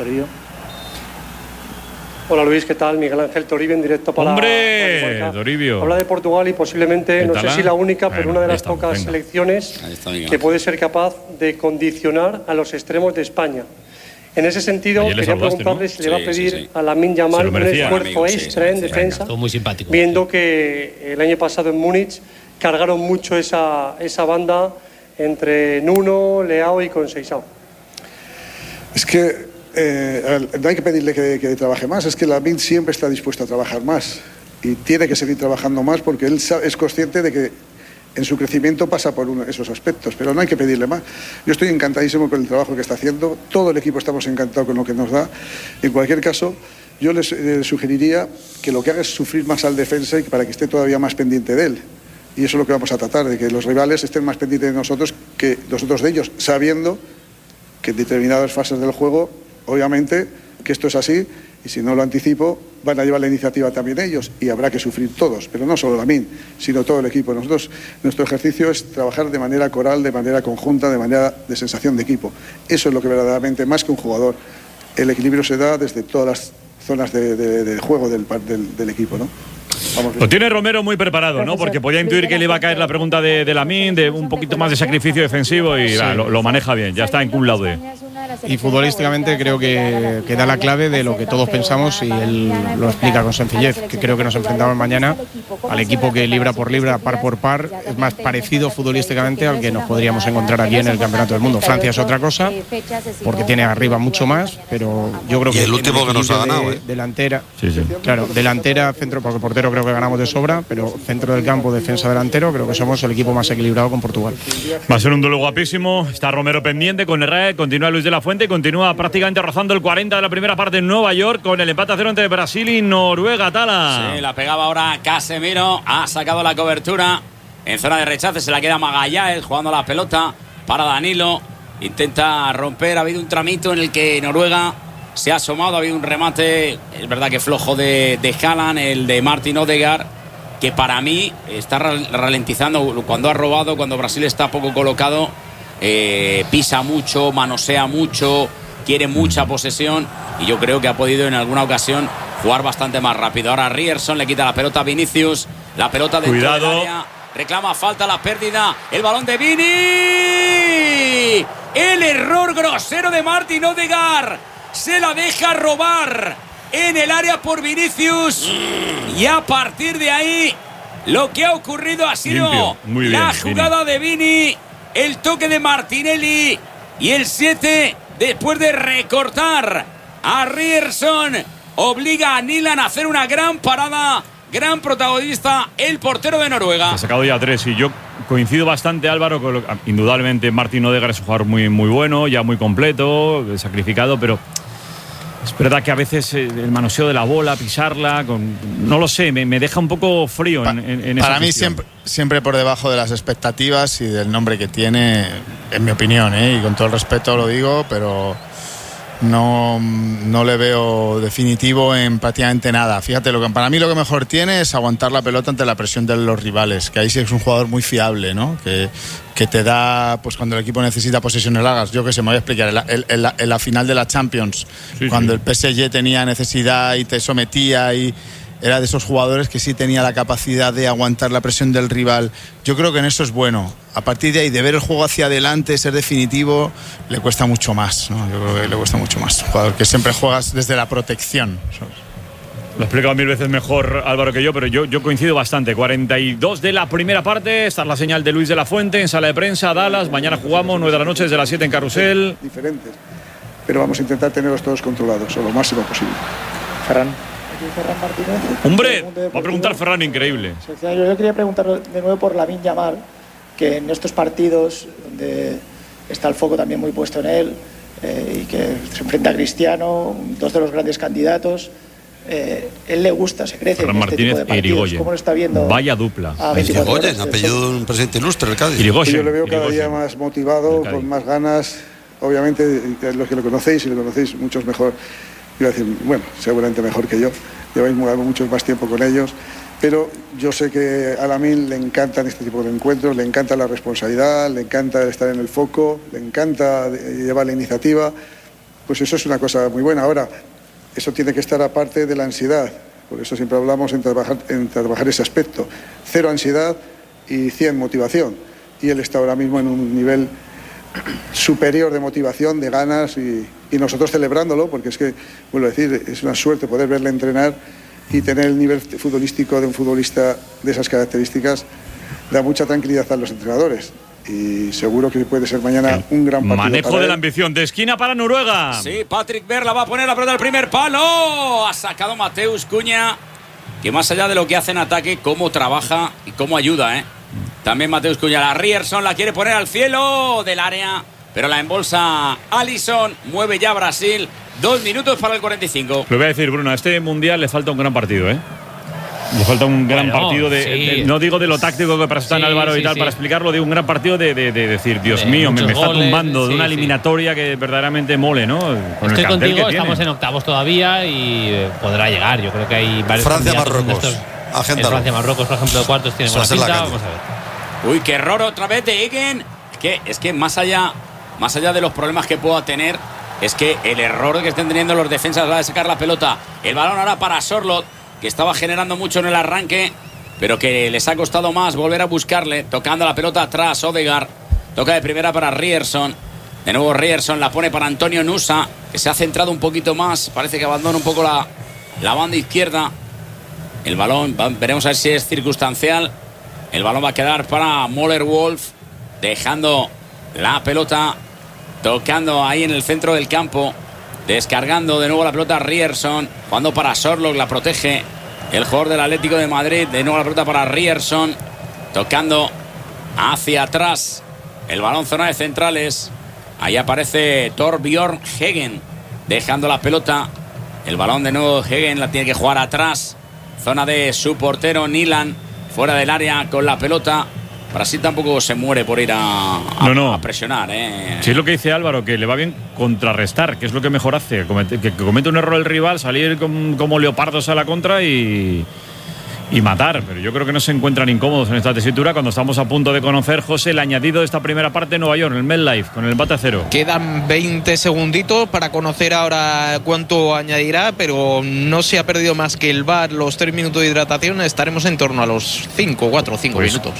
Hola Luis, ¿qué tal? Miguel Ángel Toribio en directo para... ¡Hombre! Toribio. Habla de Portugal y posiblemente, no sé si la única, pero una de las pocas selecciones que puede ser capaz de condicionar a los extremos de España. En ese sentido, quería preguntarle si le va a pedir a Lamine Yamal un esfuerzo extra en defensa, muy simpático. Viendo que el año pasado en Múnich cargaron mucho esa banda entre Nuno, Leao y Conceição. Es que no hay que pedirle que trabaje más, es que Lamine siempre está dispuesto a trabajar más y tiene que seguir trabajando más porque él es consciente de que en su crecimiento pasa por esos aspectos, pero no hay que pedirle más. Yo estoy encantadísimo con el trabajo que está haciendo, todo el equipo estamos encantados con lo que nos da. En cualquier caso, yo les sugeriría que lo que haga es sufrir más al defensa y para que esté todavía más pendiente de él. Y eso es lo que vamos a tratar, de que los rivales estén más pendientes de nosotros que nosotros de ellos, sabiendo que en determinadas fases del juego, obviamente, que esto es así, y si no lo anticipo, van a llevar la iniciativa también ellos, y habrá que sufrir todos, pero no solo Lamine, sino todo el equipo. Nuestro ejercicio es trabajar de manera coral, de manera conjunta, de manera de sensación de equipo. Eso es lo que verdaderamente, más que un jugador, el equilibrio se da desde todas las zonas de juego del equipo, ¿no? Lo tiene Romero muy preparado, ¿no? Porque podía intuir que le iba a caer la pregunta de Lamine, de un poquito más de sacrificio defensivo y lo maneja bien, ya está en cum laude. Y futbolísticamente creo que da la clave de lo que todos pensamos y él lo explica con sencillez, que creo que nos enfrentamos mañana al equipo que libra por libra, par por par, es más parecido futbolísticamente al que nos podríamos encontrar aquí en el Campeonato del Mundo. Francia es otra cosa, porque tiene arriba mucho más, pero yo creo que el último que nos ha ganado, delantera, claro, delantera, centro, porque portero creo que ganamos de sobra, pero centro del campo, defensa, delantero, creo que somos el equipo más equilibrado con Portugal. Va a ser un duelo guapísimo, está Romero pendiente con Herrera, continúa Luis de la Fuente, continúa prácticamente rozando el 40 de la primera parte en Nueva York con el empate a 0 entre Brasil y Noruega. Tala. Sí, la pegaba ahora Casemiro, ha sacado la cobertura en zona de rechace, se la queda Magallanes jugando la pelota para Danilo, intenta romper, ha habido un tramito en el que Noruega se ha asomado, ha habido un remate, es verdad que flojo de Haaland, el de Martin Odegaard, que para mí está ralentizando cuando ha robado, cuando Brasil está poco colocado, pisa mucho, manosea mucho, quiere mucha posesión y yo creo que ha podido en alguna ocasión jugar bastante más rápido. Ahora Ryerson le quita la pelota a Vinicius, la pelota dentro del área, reclama falta, la pérdida, el balón de Vini, el error grosero de Martin Odegaard, se la deja robar en el área por Vinicius y a partir de ahí lo que ha ocurrido ha sido la jugada de Vini, el toque de Martinelli y el 7 después de recortar a Ryerson obliga a Nilan a hacer una gran parada, gran protagonista el portero de Noruega. Ha sacado ya 3 y yo coincido bastante, Álvaro, con indudablemente Martin Odegaard es un jugador muy, muy bueno, ya muy completo, sacrificado, pero Es verdad que a veces el manoseo de la bola, pisarla, no lo sé, me deja un poco frío en esa Para mí gestión. siempre por debajo de las expectativas y del nombre que tiene, en mi opinión, y con todo el respeto lo digo, pero no le veo definitivo en prácticamente nada. Fíjate, para mí lo que mejor tiene es aguantar la pelota ante la presión de los rivales, que ahí sí es un jugador muy fiable, ¿no? Que te da, pues cuando el equipo necesita posesiones largas. Yo que sé, me voy a explicar, en la final de la Champions, cuando el PSG tenía necesidad y te sometía, y era de esos jugadores que sí tenía la capacidad de aguantar la presión del rival. Yo creo que en eso es bueno. A partir de ahí, de ver el juego hacia adelante, ser definitivo, le cuesta mucho más, ¿no? Yo creo que le cuesta mucho más. Un jugador que siempre juegas desde la protección, ¿sabes? Lo he explicado 1000 veces mejor Álvaro que yo, pero yo coincido bastante. 42 de la primera parte. Esta es la señal de Luis de la Fuente en sala de prensa, Dallas. Mañana jugamos 9 de la noche desde las 7 en Carrusel. Diferentes, pero vamos a intentar tenerlos todos controlados o lo máximo posible. Ferran Martínez. Hombre, va a preguntar Ferran, increíble. Yo quería preguntar de nuevo por Lamine Yamal, que en estos partidos donde está el foco también muy puesto en él, y que se enfrenta a Cristiano, dos de los grandes candidatos. Él le gusta, se crece Ferran en este Martínez tipo de partidos. Irigoyen. ¿Cómo lo está viendo? Vaya dupla. Irigoyen, apellido de un presidente ilustre, el Cádiz. Yo le veo cada día más motivado, con más ganas. Obviamente, los que lo conocéis, y lo conocéis muchos mejor, iba a decir, bueno, seguramente mejor que yo. Lleváis mucho más tiempo con ellos. Pero yo sé que a Lamine le encantan este tipo de encuentros, le encanta la responsabilidad, le encanta estar en el foco, le encanta llevar la iniciativa. Pues eso es una cosa muy buena. Ahora, eso tiene que estar aparte de la ansiedad. Por eso siempre hablamos en trabajar ese aspecto. 0 ansiedad y 100 motivación. Y él está ahora mismo en un nivel superior de motivación, de ganas, y nosotros celebrándolo, porque es que, vuelvo a decir, es una suerte poder verle entrenar y tener el nivel futbolístico de un futbolista de esas características. Da mucha tranquilidad a los entrenadores. Y seguro que puede ser mañana un gran partido. Manejo de la ambición, de esquina para Noruega. Sí, Patrick Berla va a poner la pelota al primer palo. Ha sacado Mateus Cunha, que más allá de lo que hace en ataque, cómo trabaja y cómo ayuda, También Mateus Cunha. La Ryerson la quiere poner al cielo del área, pero la embolsa Alisson. Mueve ya Brasil. 2 minutos para el 45. Lo voy a decir, Bruno, a este mundial le falta un gran partido, Le falta un gran partido no digo de lo táctico que para estar Álvaro y tal, para explicarlo, digo un gran partido de decir, Dios mío, me está tumbando de una eliminatoria que verdaderamente mole, ¿no? Con Estoy contigo, estamos en octavos todavía y podrá llegar. Yo creo que hay varios Francia-Marruecos. Francia-Marruecos, por ejemplo, de cuartos tiene buena pinta. Vamos a ver. Uy, qué error otra vez de Egen. Es que más allá de los problemas que pueda tener, es que el error que estén teniendo los defensas a la hora de sacar la pelota. El balón ahora para Sorloth, que estaba generando mucho en el arranque, pero que les ha costado más volver a buscarle. Tocando la pelota atrás, Odegaard. Toca de primera para Ryerson. De nuevo Ryerson la pone para Antonio Nusa, que se ha centrado un poquito más. Parece que abandona un poco la banda izquierda. El balón, veremos a ver si es circunstancial. El balón va a quedar para Möller-Wolf, dejando la pelota, tocando ahí en el centro del campo. Descargando de nuevo la pelota Ryerson. Jugando para Sorloth, la protege el jugador del Atlético de Madrid. De nuevo la pelota para Ryerson. Tocando hacia atrás. El balón zona de centrales. Ahí aparece Torbjørn Hegen. Dejando la pelota. El balón de nuevo Hegen la tiene que jugar atrás. Zona de su portero Nilan. Fuera del área con la pelota. Brasil tampoco se muere por ir a presionar. Si es lo que dice Álvaro, que le va bien contrarrestar, que es lo que mejor hace. Que comete un error el rival, salir como leopardos a la contra y matar. Pero yo creo que no se encuentran incómodos en esta tesitura cuando estamos a punto de conocer, José, el añadido de esta primera parte en Nueva York, en el MetLife, con el empate a 0. Quedan 20 segunditos para conocer ahora cuánto añadirá, pero no se ha perdido más que el VAR, los 3 minutos de hidratación. Estaremos en torno a los 4 o 5 minutos.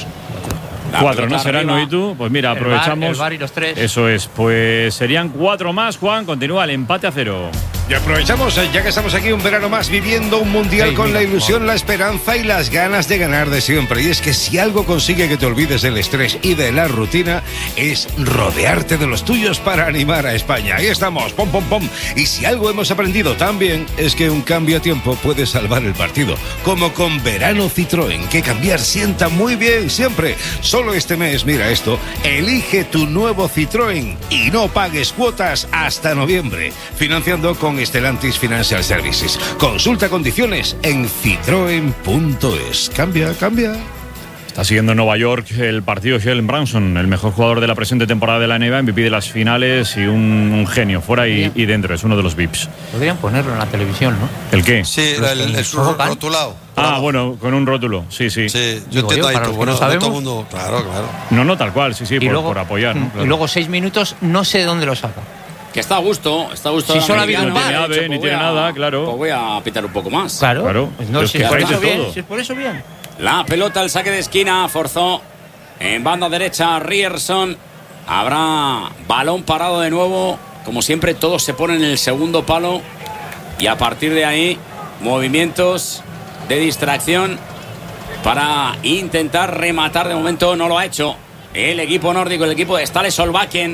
4, ¿no? Serán, ¿no? ¿Y tú? Pues mira, aprovechamos. El VAR y los 3. Eso es, pues serían 4 más, Juan. Continúa el empate a 0. Y aprovechamos, ya que estamos aquí un verano más viviendo un mundial con la ilusión, la esperanza y las ganas de ganar de siempre. Y es que si algo consigue que te olvides del estrés y de la rutina, es rodearte de los tuyos para animar a España. Ahí estamos, pom, pom, pom. Y si algo hemos aprendido también, es que un cambio a tiempo puede salvar el partido. Como con Verano Citroën, que cambiar sienta muy bien siempre. Solo este mes, mira esto, elige tu nuevo Citroën y no pagues cuotas hasta noviembre. Financiando con Stellantis Financial Services. Consulta condiciones en citroen.es. Cambia. Está siguiendo en Nueva York el partido Jalen Brunson, el mejor jugador de la presente temporada de la NBA, MVP de las finales y un genio, fuera y dentro, es uno de los VIPs. Podrían ponerlo en la televisión, ¿no? ¿El qué? Sí, el rotulado. Bueno, con un rótulo, sí. Sí, yo entiendo ahí tú, bueno, todo el mundo, claro. No, tal cual, sí, por apoyar. ¿no? Claro. Y luego 6 minutos, no sé de dónde lo saca. Que está a gusto. Si solo ha habido un par. Ni tiene nada, claro. Pues voy a pitar un poco más. Claro. No, si es por eso bien. La pelota, el saque de esquina, forzó en banda derecha Ryerson. Habrá balón parado de nuevo. Como siempre, todos se ponen en el segundo palo. Y a partir de ahí, movimientos de distracción para intentar rematar. De momento no lo ha hecho el equipo nórdico, el equipo de Ståle Solbakken.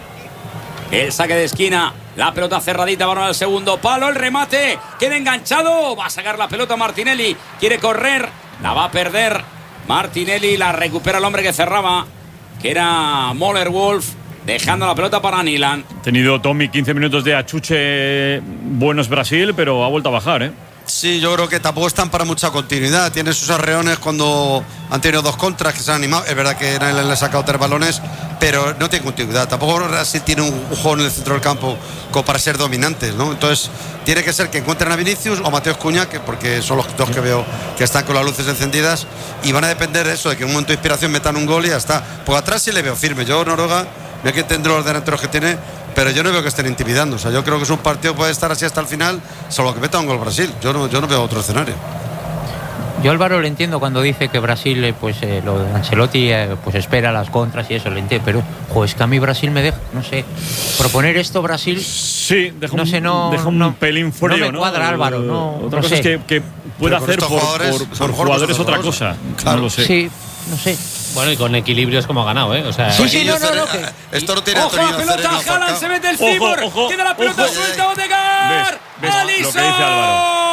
El saque de esquina, la pelota cerradita, balón al segundo palo, el remate, queda enganchado, va a sacar la pelota Martinelli, quiere correr, la va a perder Martinelli, la recupera el hombre que cerraba, que era Moller-Wolf, dejando la pelota para Nilan. Ha tenido Tommy 15 minutos de achuche buenos Brasil, pero ha vuelto a bajar, Sí, yo creo que tampoco están para mucha continuidad. Tiene sus arreones cuando han tenido 2 contras que se han animado. Es verdad que él le ha sacado 3 balones, pero no tiene continuidad. Tampoco Brasil tiene un juego en el centro del campo como para ser dominantes, ¿no? Entonces, tiene que ser que encuentren a Vinicius o Mateus Cunha, porque son los dos que veo que están con las luces encendidas, y van a depender de eso, de que en un momento de inspiración metan un gol y ya está. Por atrás sí le veo firme. Yo, Noruega, mira que tendrá los delanteros que tiene, pero yo no veo que estén intimidando. O sea, yo creo que es un partido que puede estar así hasta el final, salvo que meta un gol Brasil. Yo no veo otro escenario. Yo Álvaro le entiendo cuando dice que Brasil, lo de Ancelotti, pues espera las contras y eso, le entiendo, pero es que a mí Brasil me deja, no sé, proponer esto Brasil. Sí, deja un pelín frío, no me cuadra, Álvaro, no. Otra cosa es que puede hacer por jugadores otra cosa. Claro. No lo sé. Sí, no sé. Bueno, y con equilibrios como ha ganado, ¿eh? O sea, esto no tiene. Ojo la pelota, Haaland se mete el cibor, queda la pelota suelta, Odegaard. ¿Ves lo que dice Álvaro?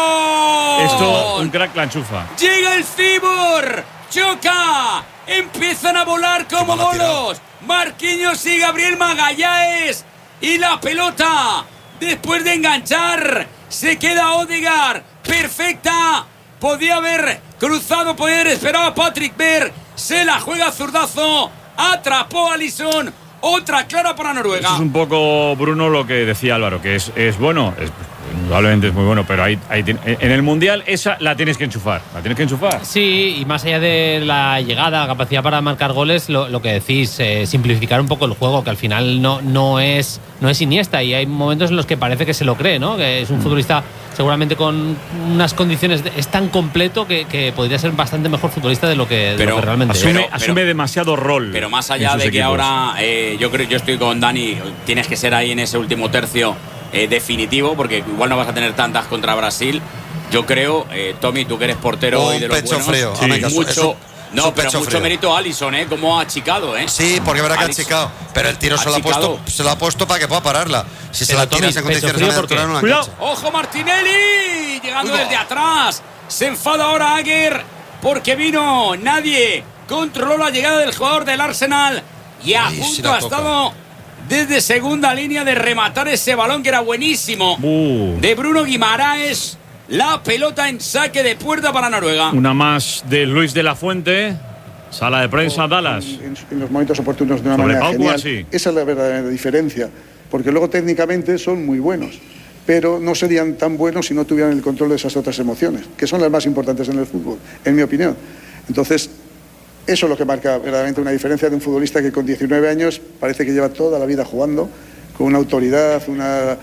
Esto, un crack la enchufa. Llega el cibor, choca, empiezan a volar como bolos. Marquinhos y Gabriel Magalhães. Y la pelota, después de enganchar, se queda Odegaard. Perfecta. Podía haber cruzado, podía haber esperado a Patrick Berg. Se la juega zurdazo. Atrapó a Alisson. Otra clara para Noruega. Eso es un poco, Bruno, lo que decía Álvaro, que es bueno. Probablemente es muy bueno, pero en el Mundial esa la tienes que enchufar. La tienes que enchufar. Sí, y más allá de la llegada, la capacidad para marcar goles, lo que decís, simplificar un poco el juego, que al final no es Iniesta, y hay momentos en los que parece que se lo cree, ¿no? Que es un futbolista seguramente con unas condiciones, es tan completo que podría ser bastante mejor futbolista de lo que realmente asume demasiado rol. Pero más allá de que equipos. Ahora yo estoy con Dani, tienes que ser ahí en ese último tercio definitivo, porque igual no vas a tener tantas contra Brasil. Yo creo, Tommy, tú que eres portero y de los buenos, frío. Sí. Mucho mérito a Alisson, cómo ha achicado, Sí, porque verá que ha achicado, pero el tiro se lo ha puesto para que pueda pararla. Si se la tiras en condiciones naturales, no la engancha. ¡Ojo Martinelli! Llegando desde atrás. Se enfada ahora Aguer porque nadie controló la llegada del jugador del Arsenal y a punto ha estado desde segunda línea de rematar ese balón que era buenísimo de Bruno Guimaraes. La pelota en saque de puerta para Noruega. Una más de Luis de la Fuente. Sala de prensa, Dallas. En los momentos oportunos de una manera genial. Sí. Esa es la verdadera diferencia. Porque luego técnicamente son muy buenos. Pero no serían tan buenos si no tuvieran el control de esas otras emociones, que son las más importantes en el fútbol, en mi opinión. Entonces, eso es lo que marca verdaderamente una diferencia de un futbolista que con 19 años parece que lleva toda la vida jugando, con una autoridad, una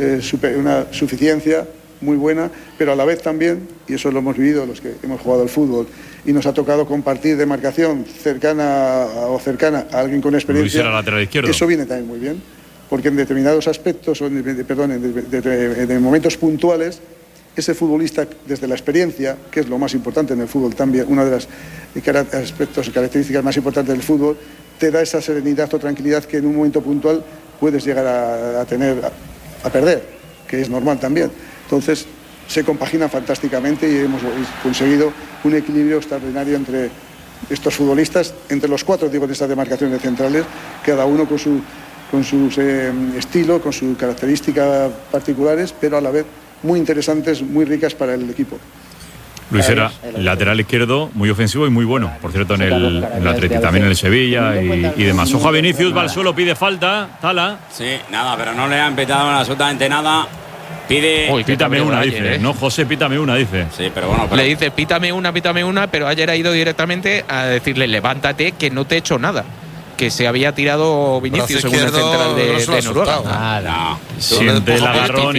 suficiencia muy buena, pero a la vez también, y eso lo hemos vivido los que hemos jugado al fútbol, y nos ha tocado compartir demarcación cercana a alguien con experiencia. Luis era lateral izquierdo. Eso viene también muy bien, porque en determinados aspectos, en momentos puntuales, ese futbolista, desde la experiencia, que es lo más importante en el fútbol también, una de las aspectos y características más importantes del fútbol, te da esa serenidad o tranquilidad que en un momento puntual puedes llegar a perder, que es normal también. Entonces, se compagina fantásticamente y hemos conseguido un equilibrio extraordinario entre estos futbolistas, entre los 4 tipos de estas demarcaciones centrales, cada uno con su estilo, con sus características particulares, pero a la vez muy interesantes, muy ricas para el equipo. Luis era lateral izquierdo, muy ofensivo y muy bueno, por cierto, en el Atleti, también en el Sevilla y demás. Ojo a Vinicius, va al suelo, pide falta, Tala. Sí, nada, pero no le han pitado absolutamente nada. Pide. Uy, pítame una, dice. No, José, pítame una, dice. Sí, pero bueno. Le dice, pítame una, pero ayer ha ido directamente a decirle, levántate, que no te he hecho nada. Que se había tirado Vinicius según el central de Noruega. Nada. Siente el agarrón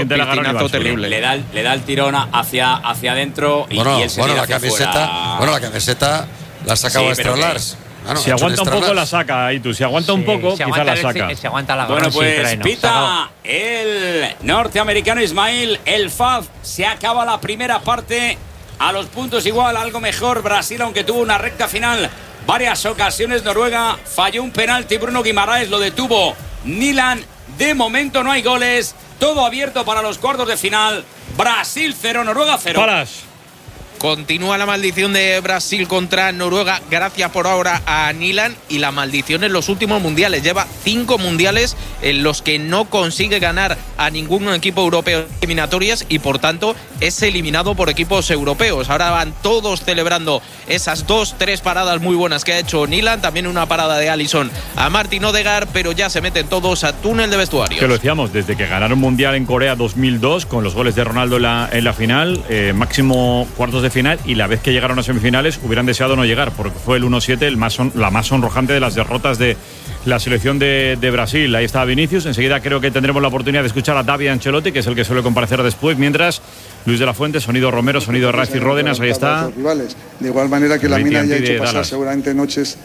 y terrible. Le da el tirón hacia adentro y él se tira hacia fuera. Bueno, la camiseta la sacaba Extra Lars. Si aguanta un poco la saca, ahí tú. Si aguanta un poco, quizá la saca. Si aguanta la bueno, pues pita el norteamericano Ismail El Faf. Se acaba la primera parte a los puntos igual, algo mejor Brasil, aunque tuvo una recta final. Varias ocasiones Noruega falló un penalti. Bruno Guimaraes lo detuvo. Nilan, de momento no hay goles. Todo abierto para los cuartos de final. Brasil 0, Noruega 0. Palas. Continúa la maldición de Brasil contra Noruega, gracias por ahora a Nilan, y la maldición en los últimos mundiales. Lleva 5 mundiales en los que no consigue ganar a ningún equipo europeo en eliminatorias y por tanto es eliminado por equipos europeos. Ahora van todos celebrando esas 2-3 paradas muy buenas que ha hecho Nilan, también una parada de Alisson a Martin Odegaard, pero ya se meten todos a túnel de vestuarios. Que lo decíamos, desde que ganaron mundial en Corea 2002 con los goles de Ronaldo en la final, máximo cuartos de final, y la vez que llegaron a semifinales hubieran deseado no llegar, porque fue el 1-7 la más sonrojante de las derrotas de la selección de Brasil. Ahí está Vinicius. Enseguida creo que tendremos la oportunidad de escuchar a David Ancelotti, que es el que suele comparecer después, mientras Luis de la Fuente, sonido Romero, sonido Raiz y Ródenas. Ahí está. De igual manera que la mina haya hecho pasar seguramente noches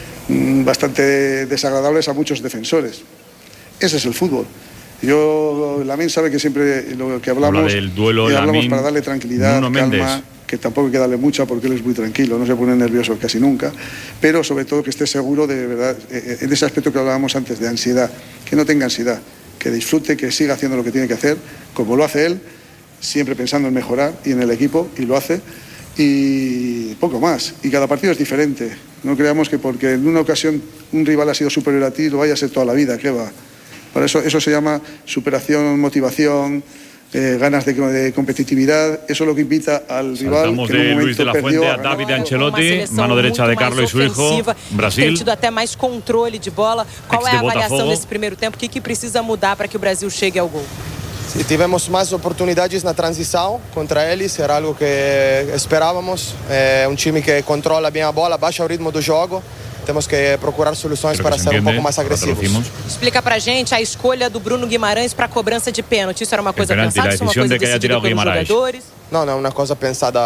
bastante desagradables a muchos defensores. Ese es el fútbol. Lamine sabe que siempre lo que hablamos, habla del duelo, hablamos para darle tranquilidad, calma, que tampoco hay que darle mucha porque él es muy tranquilo, no se pone nervioso casi nunca, pero sobre todo que esté seguro de verdad, en ese aspecto que hablábamos antes de ansiedad, que no tenga ansiedad, que disfrute, que siga haciendo lo que tiene que hacer, como lo hace él, siempre pensando en mejorar y en el equipo, y lo hace, y poco más. Y cada partido es diferente. No creamos que porque en una ocasión un rival ha sido superior a ti, lo vaya a ser toda la vida, ¿qué va? Para eso se llama superación, motivación, ganas de competitividad. Eso es lo que invita al rival. Saltamos que de Luis de la Fuente a David Ancelotti, mano derecha de Carlos y su hijo. Brasil. Tem tido até mais controle de bola. Qual é a avaliação desse primeiro tempo? O que precisa mudar para que o Brasil chegue ao gol? Si tivemos más oportunidades na transição contra eles, era algo que esperávamos. Um time que controla bem a bola, baixa o ritmo do jogo. Temos que procurar soluções para ser um pouco mais agressivos. Explica pra gente a escolha do Bruno Guimarães para a cobrança de pênalti. Isso era uma coisa pensada, isso é uma coisa decidida pelos jogadores? Não, é uma coisa pensada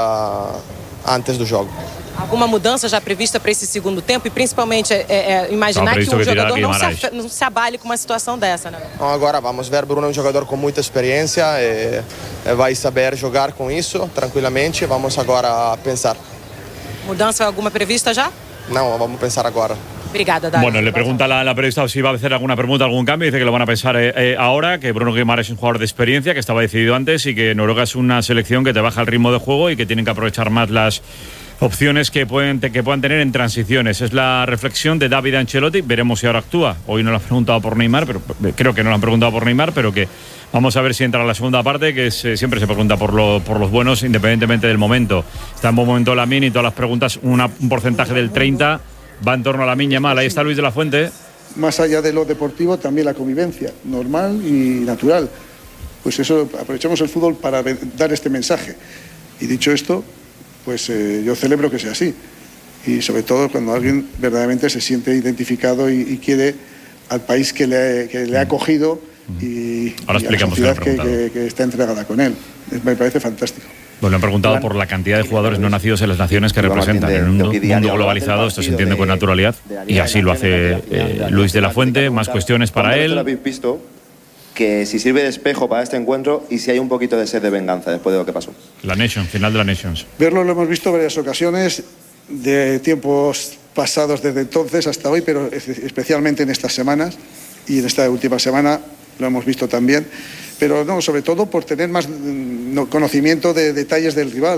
antes do jogo. Alguma mudança já prevista para esse segundo tempo e principalmente imaginar que um jogador não se abale com uma situação dessa, né? Não, agora vamos ver, Bruno é um jogador com muita experiência e vai saber jogar com isso tranquilamente. Vamos agora pensar. Mudança alguma prevista já? No, vamos a pensar ahora. Obrigada, David. Bueno, le pregunta la periodista si va a hacer alguna pregunta, algún cambio. Dice que lo van a pensar ahora, que Bruno Guimaraes es un jugador de experiencia, que estaba decidido antes y que Noruega es una selección que te baja el ritmo de juego y que tienen que aprovechar más las opciones que puedan tener en transiciones. Es la reflexión de David Ancelotti. Veremos si ahora actúa. Hoy no lo han preguntado por Neymar, pero creo que no lo han preguntado por Neymar, pero que vamos a ver si entra a la segunda parte, que siempre se pregunta por los buenos, independientemente del momento. Está en buen momento Lamine y todas las preguntas, un porcentaje del 30 va en torno a Lamine Yamal. Ahí está Luis de la Fuente. Más allá de lo deportivo, también la convivencia normal y natural. Pues eso, aprovechamos el fútbol para dar este mensaje. Y dicho esto, pues yo celebro que sea así. Y sobre todo cuando alguien verdaderamente se siente identificado y quiere al país que le ha acogido y a la sociedad que está entregada con él. Me parece fantástico. Bueno, le han preguntado por la cantidad de jugadores no nacidos en las naciones que representan. En un mundo globalizado esto se entiende con naturalidad y así lo hace Luis de la Fuente. Más cuestiones para él. ¿Habéis visto que si sirve de espejo para este encuentro y si hay un poquito de sed de venganza después de lo que pasó? La Nations, final de la Nations. Verlo lo hemos visto en varias ocasiones, de tiempos pasados desde entonces hasta hoy, pero especialmente en estas semanas y en esta última semana lo hemos visto también, pero no, sobre todo por tener más conocimiento de detalles del rival.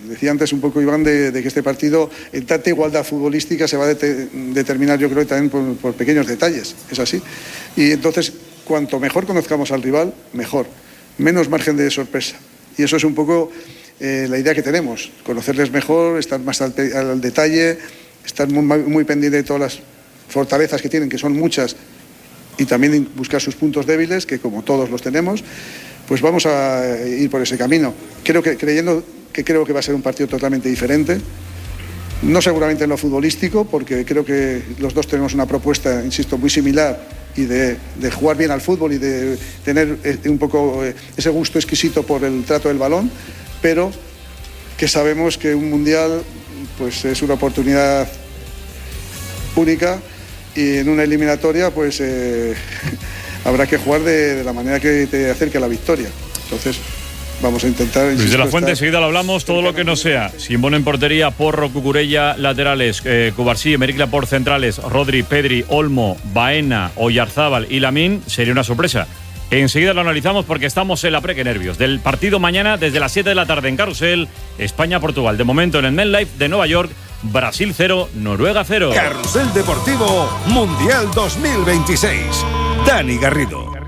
Decía antes un poco Iván de que este partido, en tanta igualdad futbolística, se va a determinar, yo creo, también por pequeños detalles. Es así. Y entonces, cuanto mejor conozcamos al rival, mejor. Menos margen de sorpresa. Y eso es un poco la idea que tenemos. Conocerles mejor, estar más al detalle, estar muy pendiente de todas las fortalezas que tienen, que son muchas, y también buscar sus puntos débiles, que como todos los tenemos, pues vamos a ir por ese camino. Creo que va a ser un partido totalmente diferente. No seguramente en lo futbolístico, porque creo que los dos tenemos una propuesta, insisto, muy similar, y de jugar bien al fútbol y de tener un poco ese gusto exquisito por el trato del balón, pero que sabemos que un mundial pues es una oportunidad única, y en una eliminatoria pues habrá que jugar de la manera que te acerque a la victoria. Entonces vamos a intentar... Luis de la Fuente, enseguida lo hablamos, todo lo que no sea. Simbón en portería, Porro, Cucurella, laterales, Cubarsí, Emerick Laporte, centrales, Rodri, Pedri, Olmo, Baena, Oyarzábal y Lamine, sería una sorpresa. Enseguida lo analizamos porque estamos en la pre, que nervios. Del partido mañana desde las 7 de la tarde en Carrusel, España-Portugal. De momento en el MetLife de Nueva York, Brasil 0, Noruega 0. Carrusel Deportivo Mundial 2026. Dani Garrido.